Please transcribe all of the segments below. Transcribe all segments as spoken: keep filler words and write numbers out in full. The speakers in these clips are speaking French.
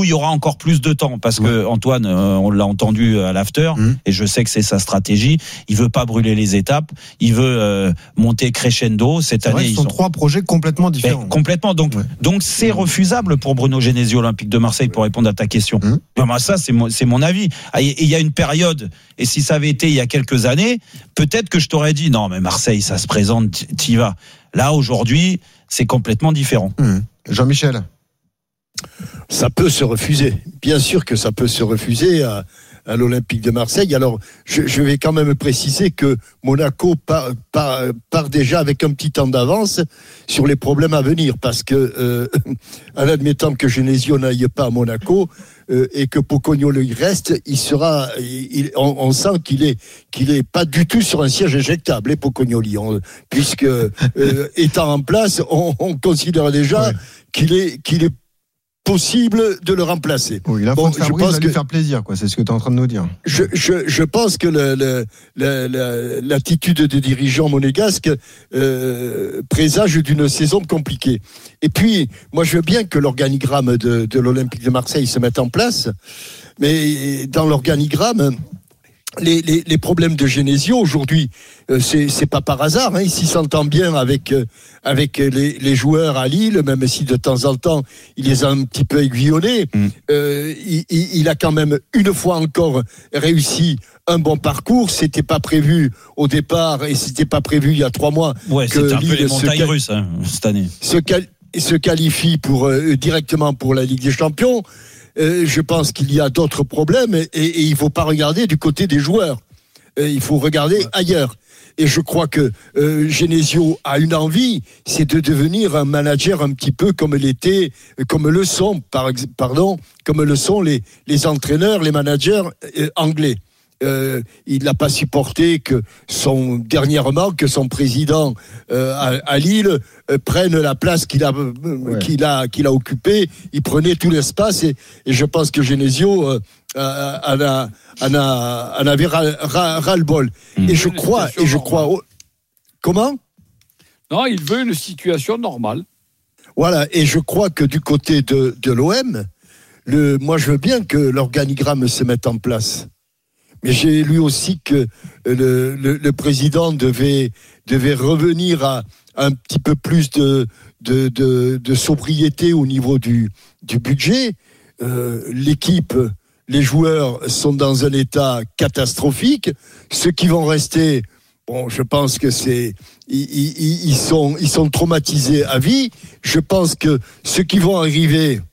où il y aura encore plus de temps parce ouais. que Antoine, euh, on l'a entendu à l'after mmh. et je sais que c'est sa stratégie. Il veut pas brûler les étapes. Il veut euh, monter crescendo. Cette c'est année, vrai, ils sont trois projets complètement différents. Ben, complètement. Donc, ouais. donc c'est refusable pour Bruno Genesio, Olympique de Marseille, pour répondre à ta question. Mmh. Ben, moi, ça, c'est mon, c'est mon avis. Il y a une période, et si ça avait été il y a quelques années, peut-être que je t'aurais dit non, mais Marseille, ça se présente, t'y vas. Là, aujourd'hui, c'est complètement différent. Mmh. Jean-Michel. Ça peut se refuser. Bien sûr que ça peut se refuser à, à l'Olympique de Marseille. Alors, je, je vais quand même préciser que Monaco part, part, part déjà avec un petit temps d'avance sur les problèmes à venir. Parce que, euh, en admettant que Genesio n'aille pas à Monaco euh, et que Pocognolo y reste, il sera, il, on, on sent qu'il est, qu'il est pas du tout sur un siège éjectable, hein, Pocognoli. On, puisque, euh, étant en place, on, on considère déjà ouais. qu'il est, qu'il est possible de le remplacer. Oui, là, bon, je pense va que lui faire plaisir, quoi. C'est ce que tu es en train de nous dire. Je, je, je pense que le, le, le, le, l'attitude des dirigeants monégasques euh, présage d'une saison compliquée. Et puis, moi, je veux bien que l'organigramme de, de l'Olympique de Marseille se mette en place, mais dans l'organigramme, Les, les, les problèmes de Genesio aujourd'hui, euh, c'est, c'est pas par hasard. Hein, il s'y s'entend bien avec euh, avec les, les joueurs à Lille, même si de temps en temps il les a un petit peu aiguillonnés. Mm. Euh, il, il a quand même une fois encore réussi un bon parcours. C'était pas prévu au départ et c'était pas prévu il y a trois mois. Ouais, que c'était un Lille peu les montagnes cal- russes hein, cette année. Se, cal- se qualifie pour euh, directement pour la Ligue des Champions. Euh, je pense qu'il y a d'autres problèmes et, et, et il ne faut pas regarder du côté des joueurs. Euh, il faut regarder ouais. ailleurs. Et je crois que euh, Genesio a une envie, c'est de devenir un manager un petit peu comme l'était, comme le sont, par, pardon, comme le sont les, les entraîneurs, les managers euh, anglais. Euh, il n'a pas supporté que son dernièrement que son président euh, à, à Lille euh, prenne la place qu'il a euh, ouais. qu'il a qu'il a occupée. Il prenait tout l'espace et, et je pense que Genesio euh, en a en a en avait ras, ras, ras le bol. Mmh. Et je crois et je crois oh, comment Non, il veut une situation normale. Voilà, et je crois que du côté de de l'O M, le moi je veux bien que l'organigramme se mette en place. Mais j'ai lu aussi que le, le, le président devait, devait revenir à, à un petit peu plus de, de, de, de sobriété au niveau du, du budget. Euh, l'équipe, les joueurs sont dans un état catastrophique. Ceux qui vont rester, bon, je pense que c'est, ils, ils, ils sont, ils sont traumatisés à vie. Je pense que ceux qui vont arriver,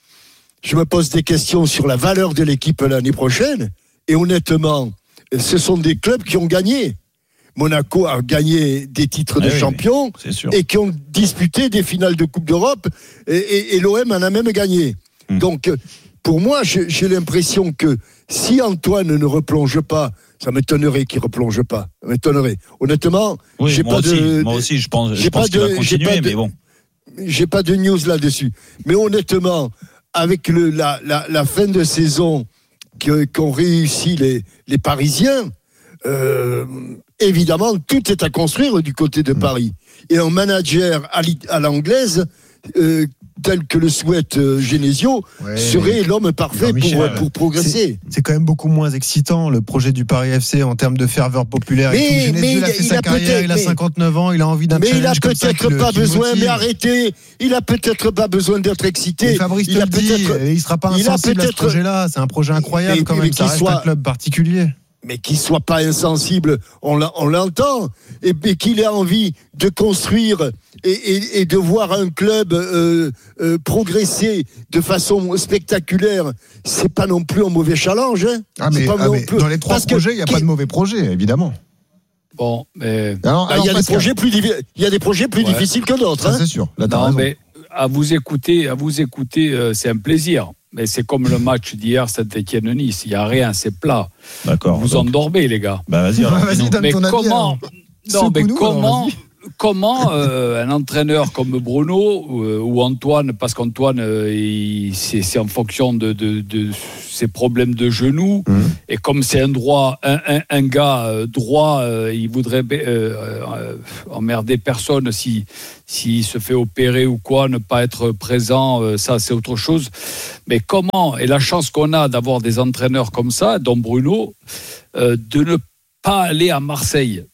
je me pose des questions sur la valeur de l'équipe l'année prochaine. Et honnêtement, ce sont des clubs qui ont gagné. Monaco a gagné des titres de ah oui, champion et qui ont disputé des finales de Coupe d'Europe et, et, et l'O M en a même gagné. Hum. Donc, pour moi, j'ai, j'ai l'impression que si Antoine ne replonge pas, ça m'étonnerait qu'il ne replonge pas. Ça m'étonnerait. Honnêtement, oui, j'ai moi pas aussi, de. Moi aussi, je pense, je pense qu'il de, va continuer, de, mais bon. J'ai pas de news là-dessus. Mais honnêtement, avec le, la, la, la fin de saison qu'ont réussi les, les Parisiens, euh, évidemment, tout est à construire du côté de Paris. Et un manager à, à l'anglaise, euh, tel que le souhaite euh, Genesio, ouais, serait l'homme parfait pour, pour progresser. C'est, c'est quand même beaucoup moins excitant, le projet du Paris F C, en termes de ferveur populaire. Mais, et tout. Genesio, mais il a fait il sa a carrière, il a cinquante-neuf ans, il a envie d'un mais challenge il a comme ça. peut-être pas besoin, mais arrêtez, il a peut-être pas besoin d'être excité. Et Fabrice il te a le dit, peut-être, il sera pas insensible à ce projet-là, c'est un projet incroyable mais, quand même, ça reste soit... un club particulier. Mais qu'il soit pas insensible, on, on l'entend, et, et qu'il ait envie de construire et, et, et de voir un club euh, euh, progresser de façon spectaculaire, c'est pas non plus un mauvais challenge. Hein. Ah mais, pas ah non mais plus... dans les trois Parce projets, il n'y a que, pas de mauvais projets, évidemment. Bon, mais alors, bah, alors, il y a des Pascal. projets plus diffi... il y a des projets plus ouais. difficiles que d'autres. Ça, hein. c'est sûr. Là, t'as non, raison. mais à vous écouter, à vous écouter, euh, c'est un plaisir. Mais c'est comme le match d'hier, Saint-Étienne-Nice. Il n'y a rien, c'est plat. D'accord. Vous donc... endormez, les gars. Bah vas-y, alors. vas-y donne mais ton avis, comment alors. Non, mais nous, comment alors, comment euh, un entraîneur comme Bruno ou, ou Antoine, parce qu'Antoine, euh, il, c'est, c'est en fonction de, de, de ses problèmes de genoux, mmh. et comme c'est un droit, un, un, un gars euh, droit, euh, il voudrait euh, euh, emmerder personne si s'il se fait opérer ou quoi, ne pas être présent, euh, ça c'est autre chose. Mais comment, et la chance qu'on a d'avoir des entraîneurs comme ça, dont Bruno, euh, de ne pas aller à Marseille.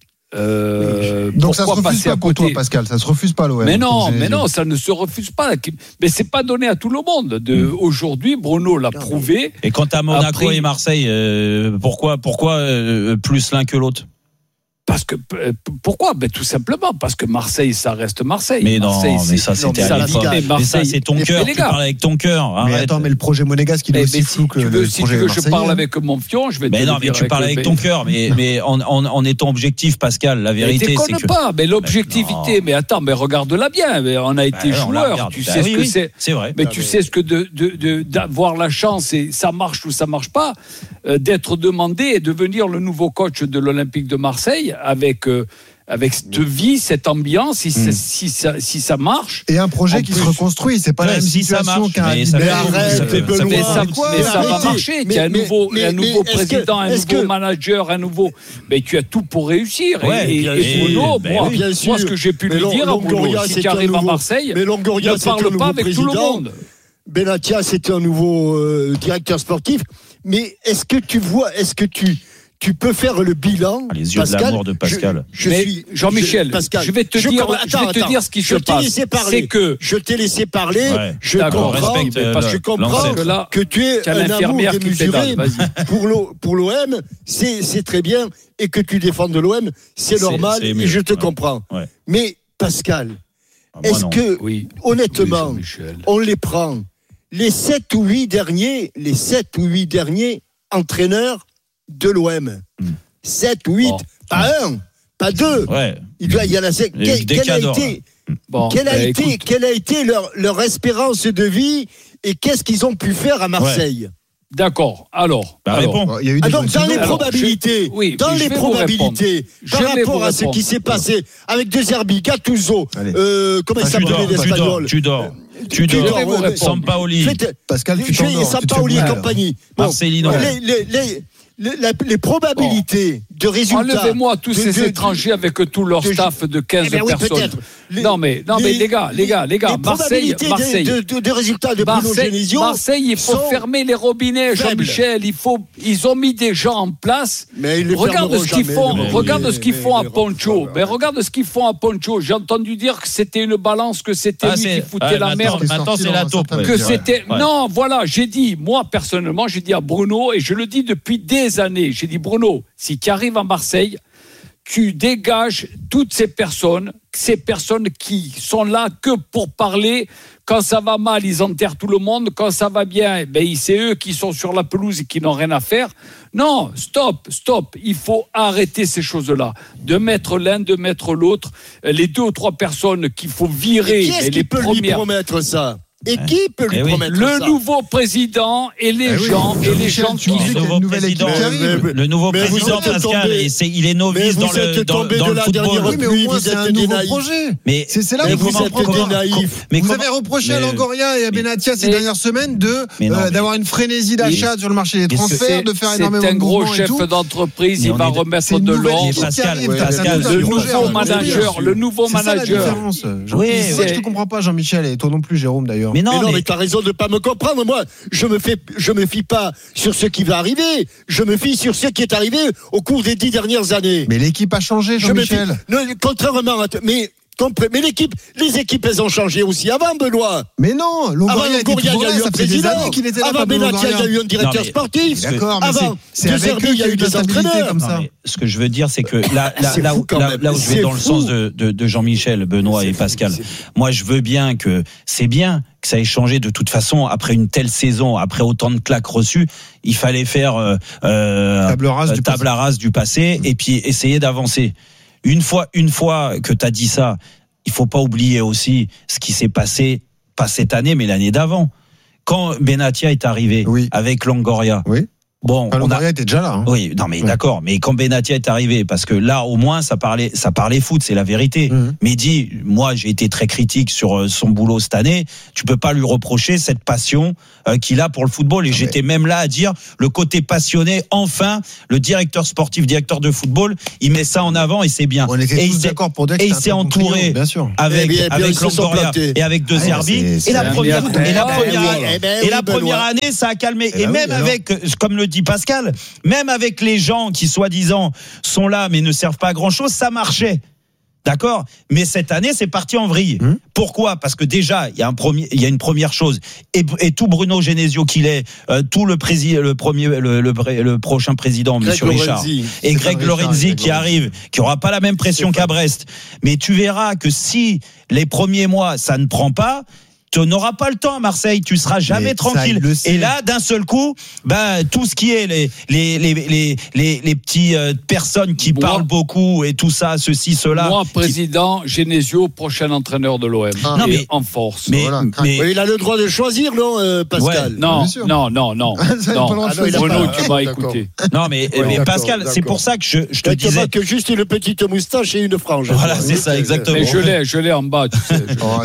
Euh, Donc ça se refuse pas pour toi, Pascal, ça se refuse pas l'O M. Mais non, mais non, ça ne se refuse pas. Mais c'est pas donné à tout le monde. De, mmh. Aujourd'hui, Bruno l'a prouvé. Et quant à Monaco Après, et Marseille, euh, pourquoi, pourquoi euh, plus l'un que l'autre? Parce que pourquoi? Ben tout simplement parce que Marseille, ça reste Marseille. Mais Marseille, non, mais ça c'était à l'époque. Mais, mais ça c'est ton cœur. Tu parles avec ton cœur. Mais attends, mais le projet monégasque, il est aussi flou que le si projet tu veux, Marseille. Je parle avec mon fion, je vais. Mais te non, le mais dire tu parles avec, avec ton cœur. Mais mais en, en, en étant objectif, Pascal, la vérité c'est que. pas. Mais l'objectivité. Mais, mais attends, mais regarde-la bien. Mais on a été bah, joueur. Tu bah, sais oui, ce que oui, c'est. C'est vrai. Mais tu sais ce que de de d'avoir la chance et ça marche ou ça marche pas, d'être demandé et devenir le nouveau coach de l'Olympique de Marseille avec. Avec cette vie, cette ambiance, si, mmh. si, ça, si ça marche. Et un projet qui plus... se reconstruit, c'est pas ouais, la même si situation qu'un. Mais, mais arrête, mais ça, mais ça, mais ça va marcher. Il y a un nouveau, mais, un nouveau mais, président, que, un nouveau que... manager, un nouveau. Mais tu as tout pour réussir. Ouais, et, et, et Bruno, ben moi, oui, moi, ce que j'ai pu lui dire à Bruno, si tu arrives à Marseille, ne parle pas avec tout le monde. Benatia, c'était un nouveau euh, directeur sportif. Mais est-ce que tu vois, est-ce que tu. Tu peux faire le bilan. Ah, les yeux Pascal, de l'amour de Pascal. Je, je suis Jean-Michel. Je, Pascal, je vais te je dire, com- attends, je vais te dire ce qui se passe. C'est que je t'ai laissé parler. Ouais. Je D'accord, comprends. Respecte, euh, je comprends que, là, que tu es un amour démesuré pour l'O, pour l'O M. C'est, c'est très bien et que tu défends de l'O M, c'est, c'est normal c'est et je te ouais. comprends. Ouais. Mais Pascal, ah, est-ce non. que oui. honnêtement, oui, on les prend les sept ou huit derniers, les sept ou huit derniers entraîneurs de l'O M. Mmh. sept, huit, oh. pas un, pas deux. Ouais. Il doit y en a sept. Quelle, quelle a été, bon, quelle a bah, été, quelle a été leur, leur espérance de vie et qu'est-ce qu'ils ont pu faire à Marseille? Ouais. D'accord. Alors, bah, alors il y a eu des ah donc dans les alors, probabilités, je, oui, dans les probabilités, par rapport à ce qui s'est passé avec De Zerbi, Gattuso, euh, comment il s'appelait l'espagnol? Tudor. Tudor, Tudor, Sampaoli, Pascal, tu t'endors. Sampaoli et compagnie. Marcelino. Les, les, les, les, les probabilités bon. de résultats. Enlevez-moi tous de, ces de, étrangers avec tout leur de, staff de quinze eh ben oui, personnes. Les, non mais non les, mais les gars, les gars, les gars, les Marseille, Marseille. De, de, de résultats de Bruno Genesio. Marseille, il faut fermer les robinets, Jean-Michel. Il faut, ils ont mis des gens en place. Mais ils regarde ce qu'ils jamais, font, mais, regarde mais, ce qu'ils mais, font mais, à Poncho. Mais regarde ce qu'ils font à Poncho. J'ai entendu dire que c'était une balance, que c'était ah, lui qui foutait la merde. Maintenant c'est la taupe. Que c'était non, voilà, j'ai dit moi personnellement, j'ai dit à Bruno et je le dis depuis des années. J'ai dit Bruno, si tu arrives à Marseille, tu dégages toutes ces personnes, ces personnes qui sont là que pour parler. Quand ça va mal, ils enterrent tout le monde. Quand ça va bien, ben, c'est eux qui sont sur la pelouse et qui n'ont rien à faire. Non, stop, stop. Il faut arrêter ces choses-là. De mettre l'un, de mettre l'autre. Les deux ou trois personnes qu'il faut virer. Et qui est-ce et qui les peut premières... lui promettre ça? Et qui peut lui eh oui. promettre le ça? Le nouveau président et les eh gens oui. et les gens qui le nouveau président, le nouveau président Pascal, et c'est, il est novice dans le dans, dans le football. Oui, mais au moins c'est un nouveau projet. Mais c'est, c'est là où vous êtes comment, naïf. Mais vous comment, avez reproché mais, à Longoria et à Benatia ces mais, dernières semaines de non, euh, d'avoir une frénésie d'achat sur le marché des transferts, de faire énormément de mouvements. C'est un gros chef d'entreprise, il va remettre de l'ordre. Pascal, le nouveau manager, le nouveau manager. Oui, je te comprends pas, Jean-Michel, et toi non plus, Jérôme d'ailleurs. Mais non, mais t'as raison de ne pas me comprendre. Moi, je me fais, je me fie pas sur ce qui va arriver. Je me fie sur ce qui est arrivé au cours des dix dernières années. Mais l'équipe a changé, Jean-Michel. Je me fie, non, contrairement à, mais, mais l'équipe, les équipes, elles ont changé aussi avant, Benoît. Mais non, Longoria, il y a eu un président. Qu'il était là, avant Benatia, il y a eu un directeur non, sportif. D'accord, mais avant, c'est, c'est avec eux il y a eu des entraîneurs comme ça. Ce que je veux dire, c'est que là, là, là, où, là, là où je vais dans le sens de, de, de Jean-Michel, Benoît et Pascal, moi, je veux bien que c'est bien que ça ait changé de toute façon après une telle saison, après autant de claques reçues, il fallait faire euh, table rase, du, table rase du passé et puis essayer d'avancer. Une fois, une fois que tu as dit ça, il faut pas oublier aussi ce qui s'est passé, pas cette année, mais l'année d'avant. Quand Benatia est arrivé oui. avec Longoria, oui. Bon, on a était déjà là. Hein. Oui, non mais ouais. d'accord, mais quand Benatia est arrivé, parce que là au moins ça parlait, ça parlait foot, c'est la vérité. Mmh. Mehdi, moi j'ai été très critique sur son boulot cette année. Tu peux pas lui reprocher cette passion euh, qu'il a pour le football. Et ah j'étais ouais. même là à dire le côté passionné. Enfin, le directeur sportif, directeur de football, il met ça en avant et c'est bien. On était et tous d'accord pour dire que et il s'est entouré bien sûr. avec bien, avec Longoria et avec De Zerbi. Et la première et la première et la première année, ça a calmé. Et même avec, comme le dit Pascal. Même avec les gens qui soi-disant sont là mais ne servent pas à grand chose, ça marchait. D'accord ? Mais cette année, c'est parti en vrille. Mmh. Pourquoi ? Parce que déjà, il y a un premier, il y a une première chose. Et, et tout Bruno Genesio qu'il est, euh, tout le président, le premier, le, le, le prochain président, Greg Monsieur Richard, Lorenzi. Et Greg Richard, Lorenzi Greg qui Lorenzi. arrive, qui aura pas la même pression qu'à Brest. Mais tu verras que si les premiers mois, ça ne prend pas, tu n'auras pas le temps à Marseille, tu seras jamais mais tranquille. Et là, d'un seul coup, ben tout ce qui est les les les les les, les petits euh, personnes qui moi, parlent beaucoup et tout ça, ceci, cela. Moi, président qui... Genesio, prochain entraîneur de l'O M. Ah, non, mais en force. Mais, voilà. mais oui, il a le droit de choisir, non, euh, Pascal. Ouais, non, non, non, non, non. non. Ah, non Bruno, tu m'as écouté. Non, mais, ouais, mais Pascal, d'accord. c'est pour ça que je, je te disais que juste une petite moustache et une frange. Voilà, c'est ça, exactement. Mais je l'ai, je l'ai en bas, tu sais.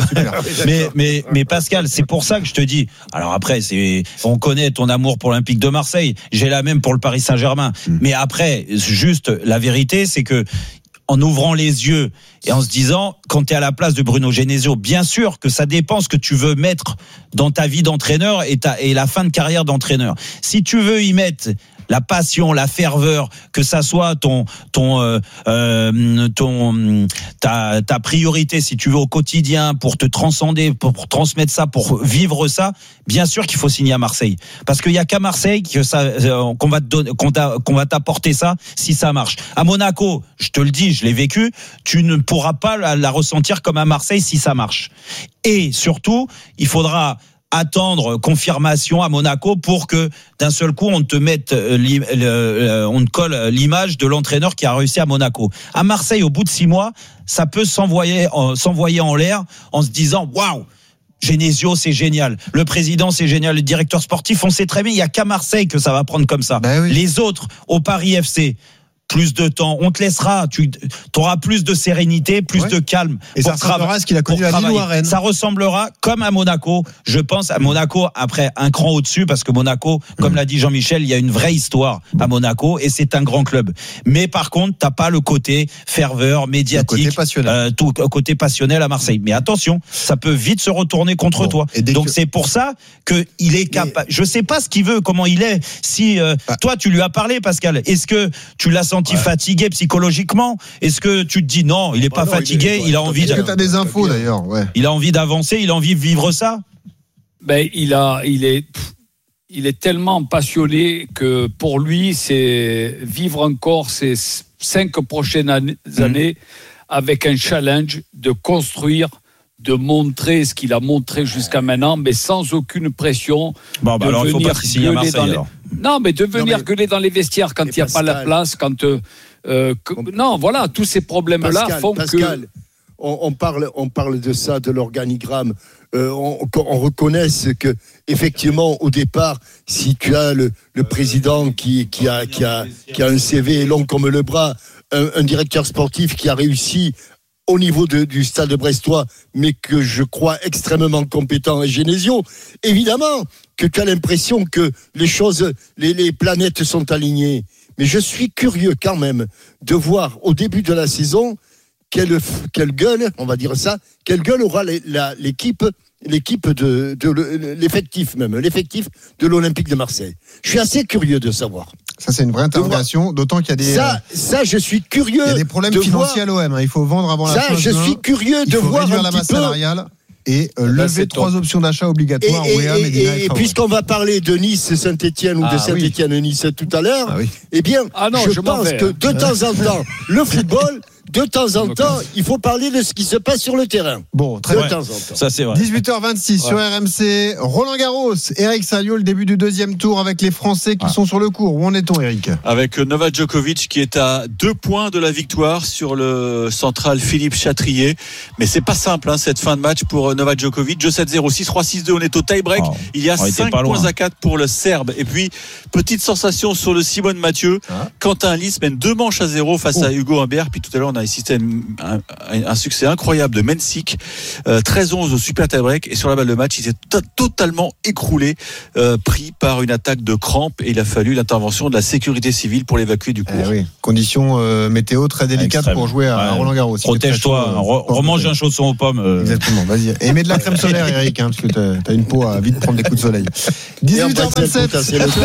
Mais mais Mais Pascal, c'est pour ça que je te dis. Alors après, c'est, on connaît ton amour pour l'Olympique de Marseille. J'ai la même pour le Paris Saint-Germain. Mmh. Mais après, juste la vérité, c'est que en ouvrant les yeux et en se disant, quand tu es à la place de Bruno Genesio, bien sûr que ça dépend ce que tu veux mettre dans ta vie d'entraîneur et, ta, et la fin de carrière d'entraîneur. Si tu veux y mettre la passion, la ferveur, que ça soit ton ton euh, euh, ton ta ta priorité si tu veux au quotidien pour te transcender, pour, pour transmettre ça, pour vivre ça, bien sûr qu'il faut signer à Marseille, parce qu'il y a qu'à Marseille que ça euh, qu'on va te donner, qu'on, t'a, qu'on va t'apporter ça si ça marche. À Monaco, je te le dis, je l'ai vécu, tu ne pourras pas la, la ressentir comme à Marseille si ça marche. Et surtout, il faudra attendre confirmation à Monaco pour que d'un seul coup on te mette on te colle l'image de l'entraîneur qui a réussi à Monaco. À Marseille, au bout de six mois, ça peut s'envoyer s'envoyer en l'air en se disant waouh, Genesio, c'est génial. Le président, c'est génial. Le directeur sportif, on sait très bien, il y a qu'à Marseille que ça va prendre comme ça. Ben oui. Les autres, au Paris F C, plus de temps, on te laissera, tu auras plus de sérénité, plus ouais. de calme. Et ça ressemblera à ce qu'il a connu à Lille ou à Rennes. Ça ressemblera comme à Monaco. Je pense à Monaco après un cran au-dessus, parce que Monaco, comme mmh. l'a dit Jean-Michel, il y a une vraie histoire à Monaco et c'est un grand club. Mais par contre, t'as pas le côté ferveur, médiatique, le côté passionnel, euh, tout côté passionnel à Marseille. Mais attention, ça peut vite se retourner contre bon. toi. Donc que... c'est pour ça que il est capable. Mais... Je sais pas ce qu'il veut, comment il est. Si euh, ah. toi tu lui as parlé, Pascal, est-ce que tu l'as senti ouais. fatigué psychologiquement? Est-ce que tu te dis non, il n'est pas ah non, fatigué, il, est, il a envie. Est-ce que tu as des infos d'ailleurs? Ouais. Il a envie d'avancer, il a envie de vivre ça. Ben il a, il est, il est tellement passionné que pour lui c'est vivre encore ces cinq prochaines années mmh. avec un challenge de construire, de montrer ce qu'il a montré jusqu'à maintenant, mais sans aucune pression. Bon, bah alors il faut pas signer à Marseille alors. Non, mais de venir non, mais... gueuler dans les vestiaires quand il n'y a pas la place, quand euh, que... non, voilà, tous ces problèmes-là Pascal, font Pascal, que on, on parle, on parle de ça, de l'organigramme. Euh, on, on reconnaisse que effectivement, au départ, si tu as le, le président qui, qui a, qui a, qui a un C V long comme le bras, un, un directeur sportif qui a réussi au niveau de, du stade brestois, mais que je crois extrêmement compétent et Genesio, évidemment que tu as l'impression que les choses, les, les planètes sont alignées. Mais je suis curieux quand même de voir au début de la saison quelle, quelle gueule, on va dire ça, quelle gueule aura les, la, l'équipe, l'équipe de, de, de l'effectif même, l'effectif de l'Olympique de Marseille. Je suis assez curieux de savoir. Ça, c'est une vraie interrogation, d'autant qu'il y a des... Ça, ça je suis curieux. Il y a des problèmes financiers à l'O M. Hein. Il faut vendre avant la ça, fin de je suis curieux de voir réduire un la petit masse peu... salariale et euh, lever trois top. options d'achat obligatoires. Et, et, et, et, et, et puisqu'on va parler de Nice-Saint-Etienne ou ah, de Saint-Etienne-Nice oui. tout à l'heure, ah, oui. eh bien, ah non, je, je pense que de temps en temps, le football de temps en temps, il faut parler de ce qui se passe sur le terrain. Bon, très de bien. temps en temps. Ça, c'est vrai. dix-huit heures vingt-six ouais. sur R M C. Roland Garros, Eric Salio, le début du deuxième tour avec les Français qui ah. sont sur le court. Où en est-on, Eric ? Avec Novak Djokovic qui est à deux points de la victoire sur le central Philippe Chatrier. Mais c'est pas simple, hein, cette fin de match pour Novak Djokovic. deux sept zéro, six trois, six deux, on est au tie-break. Oh. Il y a cinq points à quatre pour le Serbe. Et puis, petite sensation sur le Simone Mathieu. Ah. Quentin Lys mène deux manches à zéro face oh. à Hugo Humbert. Puis tout à l'heure, on a assisté à un, un, un succès incroyable de Mensik. Euh, treize onze au super tie-break. Et sur la balle de match, il s'est t- totalement écroulé, euh, pris par une attaque de crampe. Et il a fallu l'intervention de la sécurité civile pour l'évacuer du court. Eh oui. Conditions euh, météo très délicates Extrême. Pour jouer à, ouais. à Roland Garros. Protège-toi, re- remange un chausson aux pommes. Euh... Exactement, vas-y. Et mets de la crème solaire, Eric, hein, parce que t'as, t'as une peau à vite prendre des coups de soleil. dix-huit heures vingt-sept. C'est le,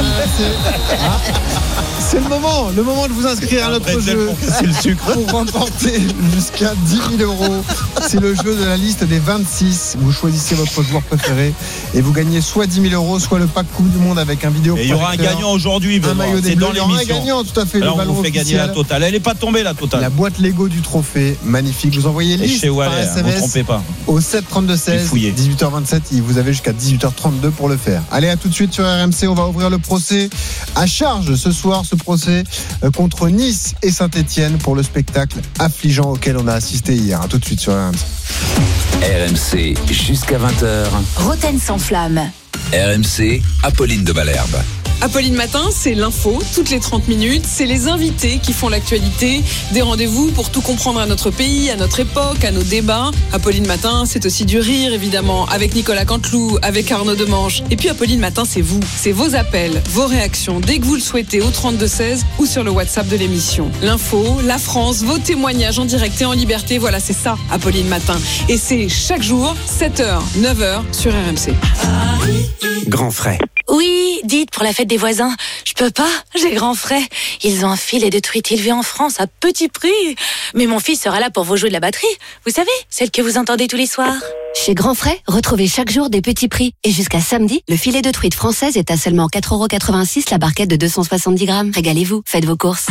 c'est le moment, le moment de vous inscrire à notre jeu. C'est le sucre. Pour remporter jusqu'à dix mille euros. C'est le jeu de la liste des vingt-six. Vous choisissez votre joueur préféré et vous gagnez soit dix mille euros, soit le pack Coupe du Monde avec un vidéo. Et il y aura un gagnant aujourd'hui. Un maillot des Bleus. Il y aura un gagnant, tout à fait. Alors le ballon on vous fait gagner la totale. Elle n'est pas tombée, la totale. La boîte Lego du trophée, magnifique. Vous envoyez liste par Wallet, S M S. Ne trompez pas. Au sept trente-deux seize, dix-huit heures vingt-sept. Vous avez jusqu'à dix-huit heures trente-deux pour le faire. Allez, à tout de suite sur R M C. On va ouvrir le procès à charge ce soir, ce procès contre Nice et Saint-Etienne pour le spectacle affligeant auquel on a assisté hier. À tout de suite sur R M C. R M C jusqu'à vingt heures. Roten sans flamme. R M C, Apolline de Malherbe. Apolline Matin, c'est l'info, toutes les trente minutes, c'est les invités qui font l'actualité, des rendez-vous pour tout comprendre à notre pays, à notre époque, à nos débats. Apolline Matin, c'est aussi du rire, évidemment, avec Nicolas Canteloup, avec Arnaud Demange. Et puis Apolline Matin, c'est vous, c'est vos appels, vos réactions, dès que vous le souhaitez, au trente-deux seize ou sur le WhatsApp de l'émission. L'info, la France, vos témoignages en direct et en liberté, voilà, c'est ça, Apolline Matin. Et c'est chaque jour, sept heures, neuf heures, sur R M C. Grand frais. Oui, dites, pour la fête des voisins, je peux pas, j'ai grand frais. Ils ont un filet de truite élevé en France à petit prix. Mais mon fils sera là pour vous jouer de la batterie. Vous savez, celle que vous entendez tous les soirs. Chez Grand Frais, retrouvez chaque jour des petits prix. Et jusqu'à samedi, le filet de truite française est à seulement quatre euros quatre-vingt-six la barquette de deux cent soixante-dix grammes. Régalez-vous, faites vos courses.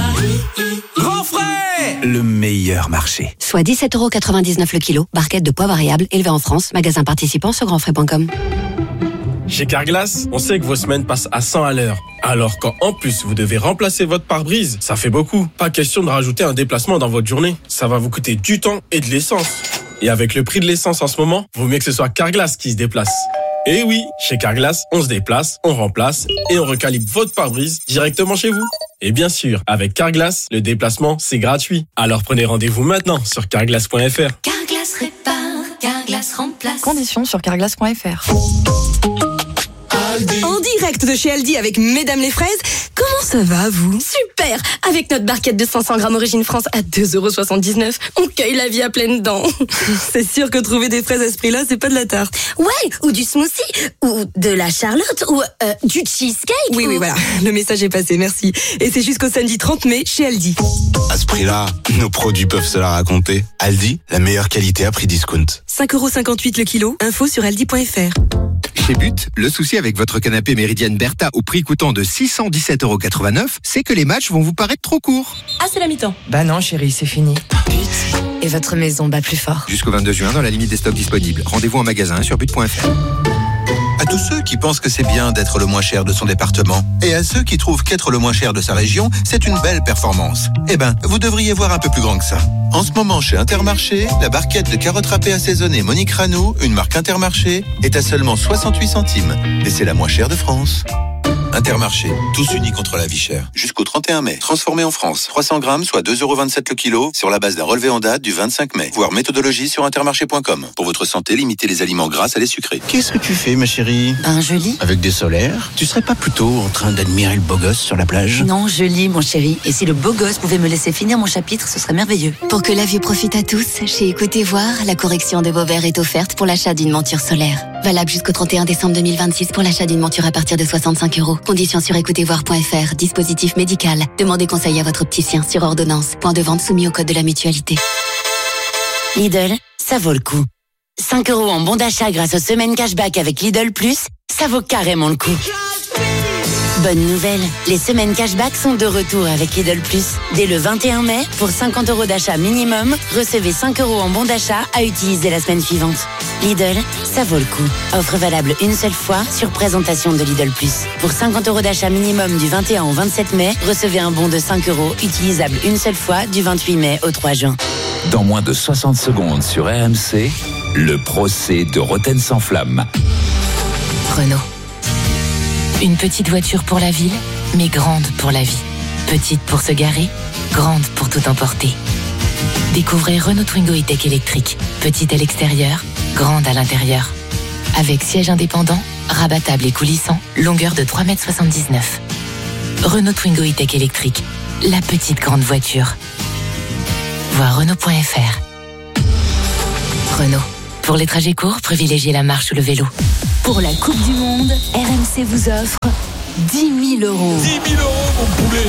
Grand Frais, le meilleur marché. Soit dix-sept euros quatre-vingt-dix-neuf le kilo, barquette de poids variable élevée en France, magasin participant sur grand frais point com. Chez Carglass, on sait que vos semaines passent à cent à l'heure. Alors quand en plus vous devez remplacer votre pare-brise, ça fait beaucoup. Pas question de rajouter un déplacement dans votre journée. Ça va vous coûter du temps et de l'essence. Et avec le prix de l'essence en ce moment, vaut mieux que ce soit Carglass qui se déplace. Et oui, chez Carglass, on se déplace, on remplace et on recalibre votre pare-brise directement chez vous. Et bien sûr, avec Carglass, le déplacement, c'est gratuit. Alors prenez rendez-vous maintenant sur carglass point f r. Carglass répare, Carglass remplace. Conditions sur carglass point f r. En direct de chez Aldi avec Mesdames les Fraises. Comment ça va, vous ? Super ! Avec notre barquette de cinq cents grammes Origine France à deux euros soixante-dix-neuf, on cueille la vie à pleines dents. C'est sûr que trouver des fraises à ce prix-là, c'est pas de la tarte. Ouais, ou du smoothie, ou de la charlotte, ou euh, du cheesecake. Oui, ou... oui, voilà. Le message est passé, merci. Et c'est jusqu'au samedi trente mai chez Aldi. À ce prix-là, nos produits peuvent se la raconter. Aldi, la meilleure qualité à prix discount. cinq euros cinquante-huit le kilo, info sur aldi point f r. Chez But, le souci avec votre canapé Méridienne Bertha au prix coûtant de six cent dix-sept euros quatre-vingt-neuf, c'est que les matchs vont vous paraître trop courts. Ah, c'est la mi-temps. Bah non, chérie, c'est fini. But. Et votre maison bat plus fort. Jusqu'au vingt-deux juin, dans la limite des stocks disponibles. Rendez-vous en magasin sur but point f r. À tous ceux qui pensent que c'est bien d'être le moins cher de son département, et à ceux qui trouvent qu'être le moins cher de sa région, c'est une belle performance. Eh ben, vous devriez voir un peu plus grand que ça. En ce moment, chez Intermarché, la barquette de carottes râpées assaisonnées Monique Ranou, une marque Intermarché, est à seulement soixante-huit centimes. Et c'est la moins chère de France. Intermarché, tous unis contre la vie chère. Jusqu'au trente et un mai. Transformé en France. trois cents grammes, soit deux euros vingt-sept le kilo, sur la base d'un relevé en date du vingt-cinq mai. Voir méthodologie sur intermarché point com. Pour votre santé, limitez les aliments gras à les sucrés. Qu'est-ce que tu fais, ma chérie ? Ben, je lis. Avec des solaires ? Tu serais pas plutôt en train d'admirer le beau gosse sur la plage ? Non, je lis, mon chéri. Et si le beau gosse pouvait me laisser finir mon chapitre, ce serait merveilleux. Pour que la vue profite à tous, chez Écoutez Voir, la correction de vos verres est offerte pour l'achat d'une monture solaire. Valable jusqu'au trente et un décembre deux mille vingt-six pour l'achat d'une monture à partir de soixante-cinq euros. Conditions sur écoutez voir point f r. Dispositif médical. Demandez conseil à votre opticien sur ordonnance. Point de vente soumis au code de la mutualité. Lidl, ça vaut le coup. cinq euros en bon d'achat grâce aux semaines cashback avec Lidl Plus, ça vaut carrément le coup. Bonne nouvelle, les semaines cashback sont de retour avec Lidl Plus. Dès le vingt et un mai, pour cinquante euros d'achat minimum, recevez cinq euros en bon d'achat à utiliser la semaine suivante. Lidl, ça vaut le coup. Offre valable une seule fois sur présentation de Lidl Plus. Pour cinquante euros d'achat minimum du vingt et un au vingt-sept mai, recevez un bon de cinq euros utilisable une seule fois du vingt-huit mai au trois juin. Dans moins de soixante secondes sur R M C, le procès de Roten sans flamme. Renault. Une petite voiture pour la ville, mais grande pour la vie. Petite pour se garer, grande pour tout emporter. Découvrez Renault Twingo E-Tech électrique. Petite à l'extérieur, grande à l'intérieur. Avec siège indépendant, rabattable et coulissant, longueur de trois virgule soixante-dix-neuf mètres. Renault Twingo E-Tech électrique. La petite grande voiture. Voir Renault point F R. Renault. Pour les trajets courts, privilégiez la marche ou le vélo. Pour la Coupe du Monde, R M C vous offre dix mille euros. dix mille euros, mon poulet.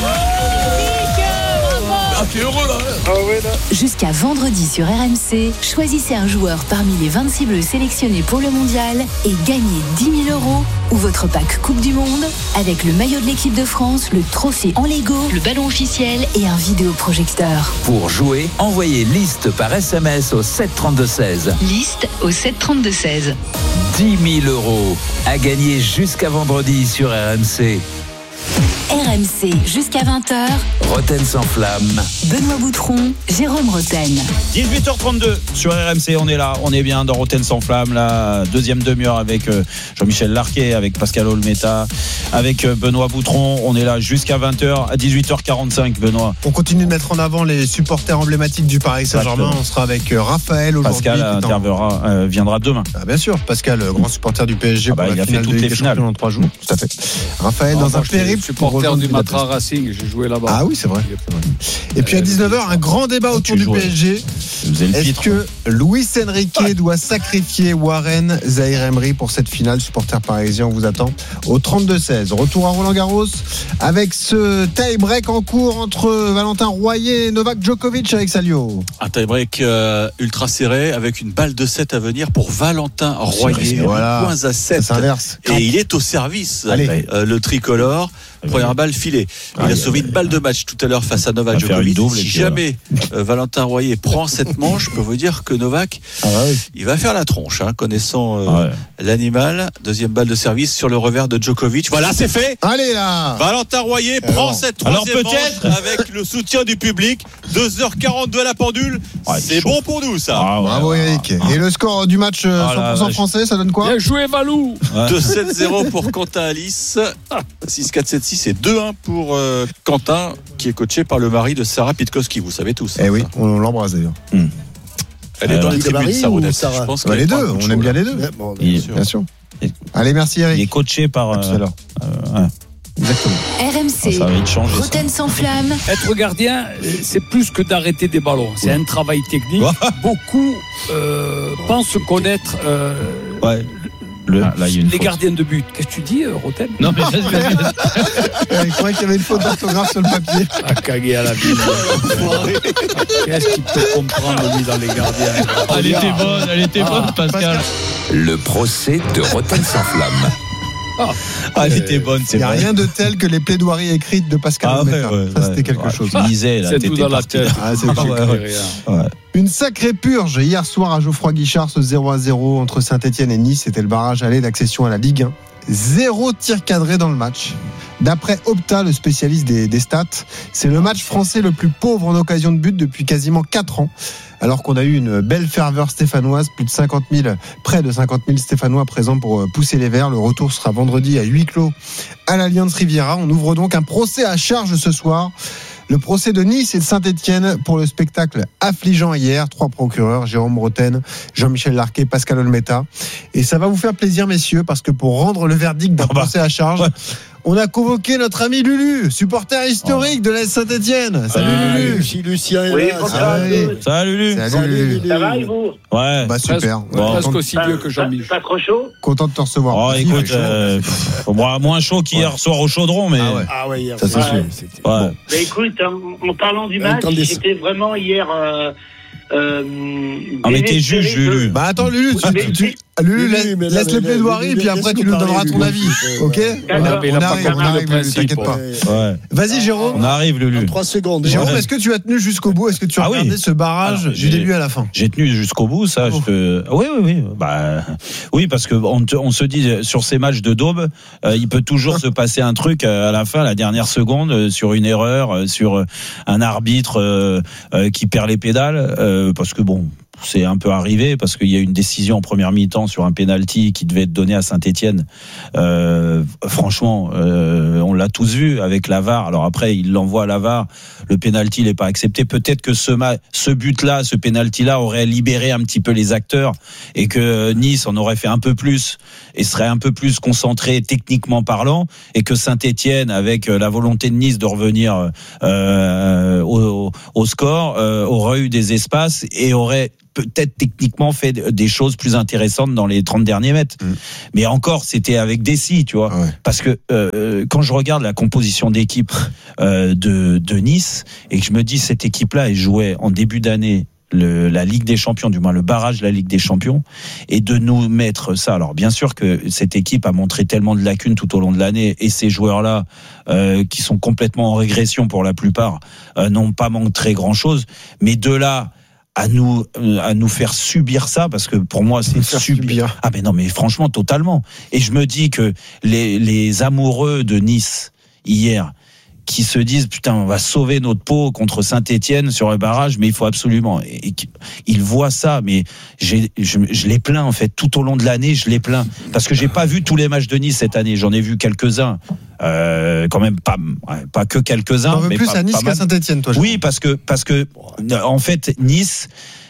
Ah, t'es heureux là, ah ouais, là. Jusqu'à vendredi sur R M C, choisissez un joueur parmi les vingt-six bleus sélectionnés pour le mondial et gagnez dix mille euros ou votre pack Coupe du Monde avec le maillot de l'équipe de France, le trophée en Lego, le ballon officiel et un vidéoprojecteur. Pour jouer, envoyez liste par S M S au sept trente-deux seize. Liste au sept trente-deux seize. dix mille euros à gagner jusqu'à vendredi sur R M C. R M C jusqu'à vingt heures. Roten sans flamme. Benoît Boutron, Jérôme Roten. dix-huit heures trente-deux sur R M C, on est là, on est bien dans Roten sans flamme, la deuxième demi-heure avec Jean-Michel Larquet, avec Pascal Olmeta, avec Benoît Boutron. On est là jusqu'à vingt heures, à dix-huit heures quarante-cinq, Benoît. On continue de mettre en avant les supporters emblématiques du Paris Saint-Germain. On sera avec Raphaël aujourd'hui. Pascal interviendra, euh, viendra demain. Ah, bien sûr, Pascal, grand supporter du P S G. Ah bah, pour il la a fait toutes de les finales en trois jours. Tout à fait. Raphaël, non, dans moi, un périple. Supporter du Matra Racing, j'ai joué là-bas. Ah oui, c'est vrai. Et puis à dix-neuf heures, un grand débat autour du P S G. Est-ce que Luis Enrique doit sacrifier Warren Zaïre-Emery pour cette finale? Supporter parisien, on vous attend au trente-deux seize. Retour à Roland-Garros avec ce tie-break en cours entre Valentin Royer et Novak Djokovic avec Salio. Un tie-break euh, ultra serré avec une balle de sept à venir pour Valentin Royer. Voilà. Points à sept. Et il est au service, euh, le tricolore. Première balle filée. Il a sauvé une balle de match tout à l'heure face à Novak Djokovic. Si jamais euh, Valentin Royer prend cette manche, je peux vous dire que Novak, ah oui. il va faire la tronche, hein, connaissant euh, ah ouais. l'animal. Deuxième balle de service sur le revers de Djokovic. Voilà, c'est fait. Allez là. Valentin Royer Alors. prend cette troisième manche avec le soutien du public. deux heures quarante-deux à la pendule. Ah, c'est bon pour nous, ça. Ah, ouais, Bravo Eric. Et le score du match euh, cent pour cent ah, français, ça donne quoi? Bien joué, Valou. deux sept zéro pour Quentin Alice. six quatre sept six. C'est deux un pour euh, Quentin, qui est coaché par le mari de Sarah Pitkowski, vous savez tous. Eh oui, on l'embrasse d'ailleurs. Mmh. Elle est dans les tribunes, Sarah. Sarah. Je pense bah, les deux, on aime bien les deux. Ouais, bon, bien, Il, sûr. bien sûr. Allez, merci Eric. Il est coaché par. Euh, euh, ouais. Exactement. R M C, Roten sans flamme. Être gardien, c'est plus que d'arrêter des ballons. C'est un travail technique. Beaucoup euh, pensent connaître. Euh, ouais. Le, ah, là, il y a une les faute. gardiens de but. Qu'est-ce que tu dis, Roten? Non, mais vas-y, vas-y. Il croyait qu'il y avait une faute d'orthographe sur le papier. Ah, cagué à la ville. Qu'est-ce qu'il peut comprendre, lui, dans les gardiens? Elle était bonne, elle était bonne, ah, Pascal. Le procès de Roten sans flamme. Ah, ah, elle était bonne, c'est vrai. Il n'y a rien de tel que les plaidoiries écrites de Pascal. Ah, ouais, ouais, ça, ouais, c'était quelque ouais, chose. Il lisait, là, c'est tout dans la tête. Ah, c'est ah, ouais, ouais. Ouais. Une sacrée purge hier soir à Geoffroy Guichard, ce zéro à zéro entre Saint-Etienne et Nice. C'était le barrage aller d'accession à la Ligue un. Zéro tir cadré dans le match. D'après Opta, le spécialiste des, des stats, c'est le match français le plus pauvre en occasion de but depuis quasiment quatre ans. Alors qu'on a eu une belle ferveur stéphanoise, plus de cinquante mille, près de cinquante mille Stéphanois présents pour pousser les Verts. Le retour sera vendredi à huis clos à l'Allianz Riviera. On ouvre donc un procès à charge ce soir. Le procès de Nice et de Saint-Etienne pour le spectacle affligeant hier. Trois procureurs, Jérôme Roten, Jean-Michel Larquet, Pascal Olmeta. Et ça va vous faire plaisir, messieurs, parce que pour rendre le verdict d'un procès à charge, on a convoqué notre ami Lulu, supporter historique oh. de l'A S Saint-Etienne. Salut ah, Lulu. Lucie, Lucien est oui, là. Salut. Salut Lulu. Salut, Salut Lulu. Ça va et vous? Ouais. Bah super. Presque, bon, presque aussi mieux que Jean-Michel. Pas, pas trop chaud? Content de te recevoir. Oh, écoute, euh, bon, moins chaud qu'hier ouais. soir au Chaudron, mais. Ah ouais, ah ouais hier. Ça c'est ouais. sûr. Ouais. Bon. Bah, écoute, en, en parlant du match, j'étais vraiment hier. Euh, Euh, ah mais t'es juge Lulu. Bah attends Lulu, tu, tu, tu, Lulu, laisse, laisse, laisse le plaidoirie, puis après tu nous donneras ton avis. Ok? On, on arrive, on arrive, Lulu, t'inquiète pas. Ouais. Vas-y, Jérôme. On arrive, Lulu. trois secondes. Jérôme, est-ce que tu as tenu jusqu'au bout? Est-ce que tu as ah regardé oui. ce barrage Alors, du début à la fin? J'ai tenu jusqu'au bout, ça. Oh. Je te... Oui, oui, oui. Bah, oui, parce que on, te, on se dit sur ces matchs de daube, euh, il peut toujours se passer un truc à la fin, la dernière seconde, euh, sur une erreur, euh, sur euh, un arbitre euh, euh, qui perd les pédales, euh, parce que bon. C'est un peu arrivé parce qu'il y a une décision en première mi-temps sur un penalty qui devait être donné à Saint-Étienne. Euh, franchement, euh, on l'a tous vu avec la V A R. Alors après, il l'envoie à la V A R. Le penalty n'est pas accepté. Peut-être que ce, ma- ce but-là, ce penalty-là aurait libéré un petit peu les acteurs et que Nice en aurait fait un peu plus et serait un peu plus concentré techniquement parlant et que Saint-Étienne, avec la volonté de Nice de revenir euh, au, au score, euh, aurait eu des espaces et aurait peut-être techniquement fait des choses plus intéressantes dans les trente derniers mètres. Mmh. Mais encore, c'était avec Dessy, tu vois. Ouais. Parce que euh, quand je regarde la composition d'équipe euh, de, de Nice, et que je me dis, cette équipe-là, elle jouait en début d'année le, la Ligue des Champions, du moins le barrage de la Ligue des Champions, et de nous mettre ça. Alors bien sûr que cette équipe a montré tellement de lacunes tout au long de l'année, et ces joueurs-là, euh, qui sont complètement en régression pour la plupart, euh, n'ont pas montré grand-chose. Mais de là à nous à nous faire subir ça, parce que pour moi c'est subir. subir ah mais non mais franchement totalement. Et je me dis que les les amoureux de Nice hier qui se disent putain on va sauver notre peau contre Saint-Étienne sur le barrage, mais il faut absolument, et, et ils voient ça, mais j'ai, je, je les plains en fait tout au long de l'année, je les plains parce que j'ai pas vu tous les matchs de Nice cette année, j'en ai vu quelques-uns. Euh, quand même pas ouais, pas que quelques-uns. On veut mais plus pas, à Nice qu'à Saint-Étienne, toi. Oui, parce que parce que en fait Nice,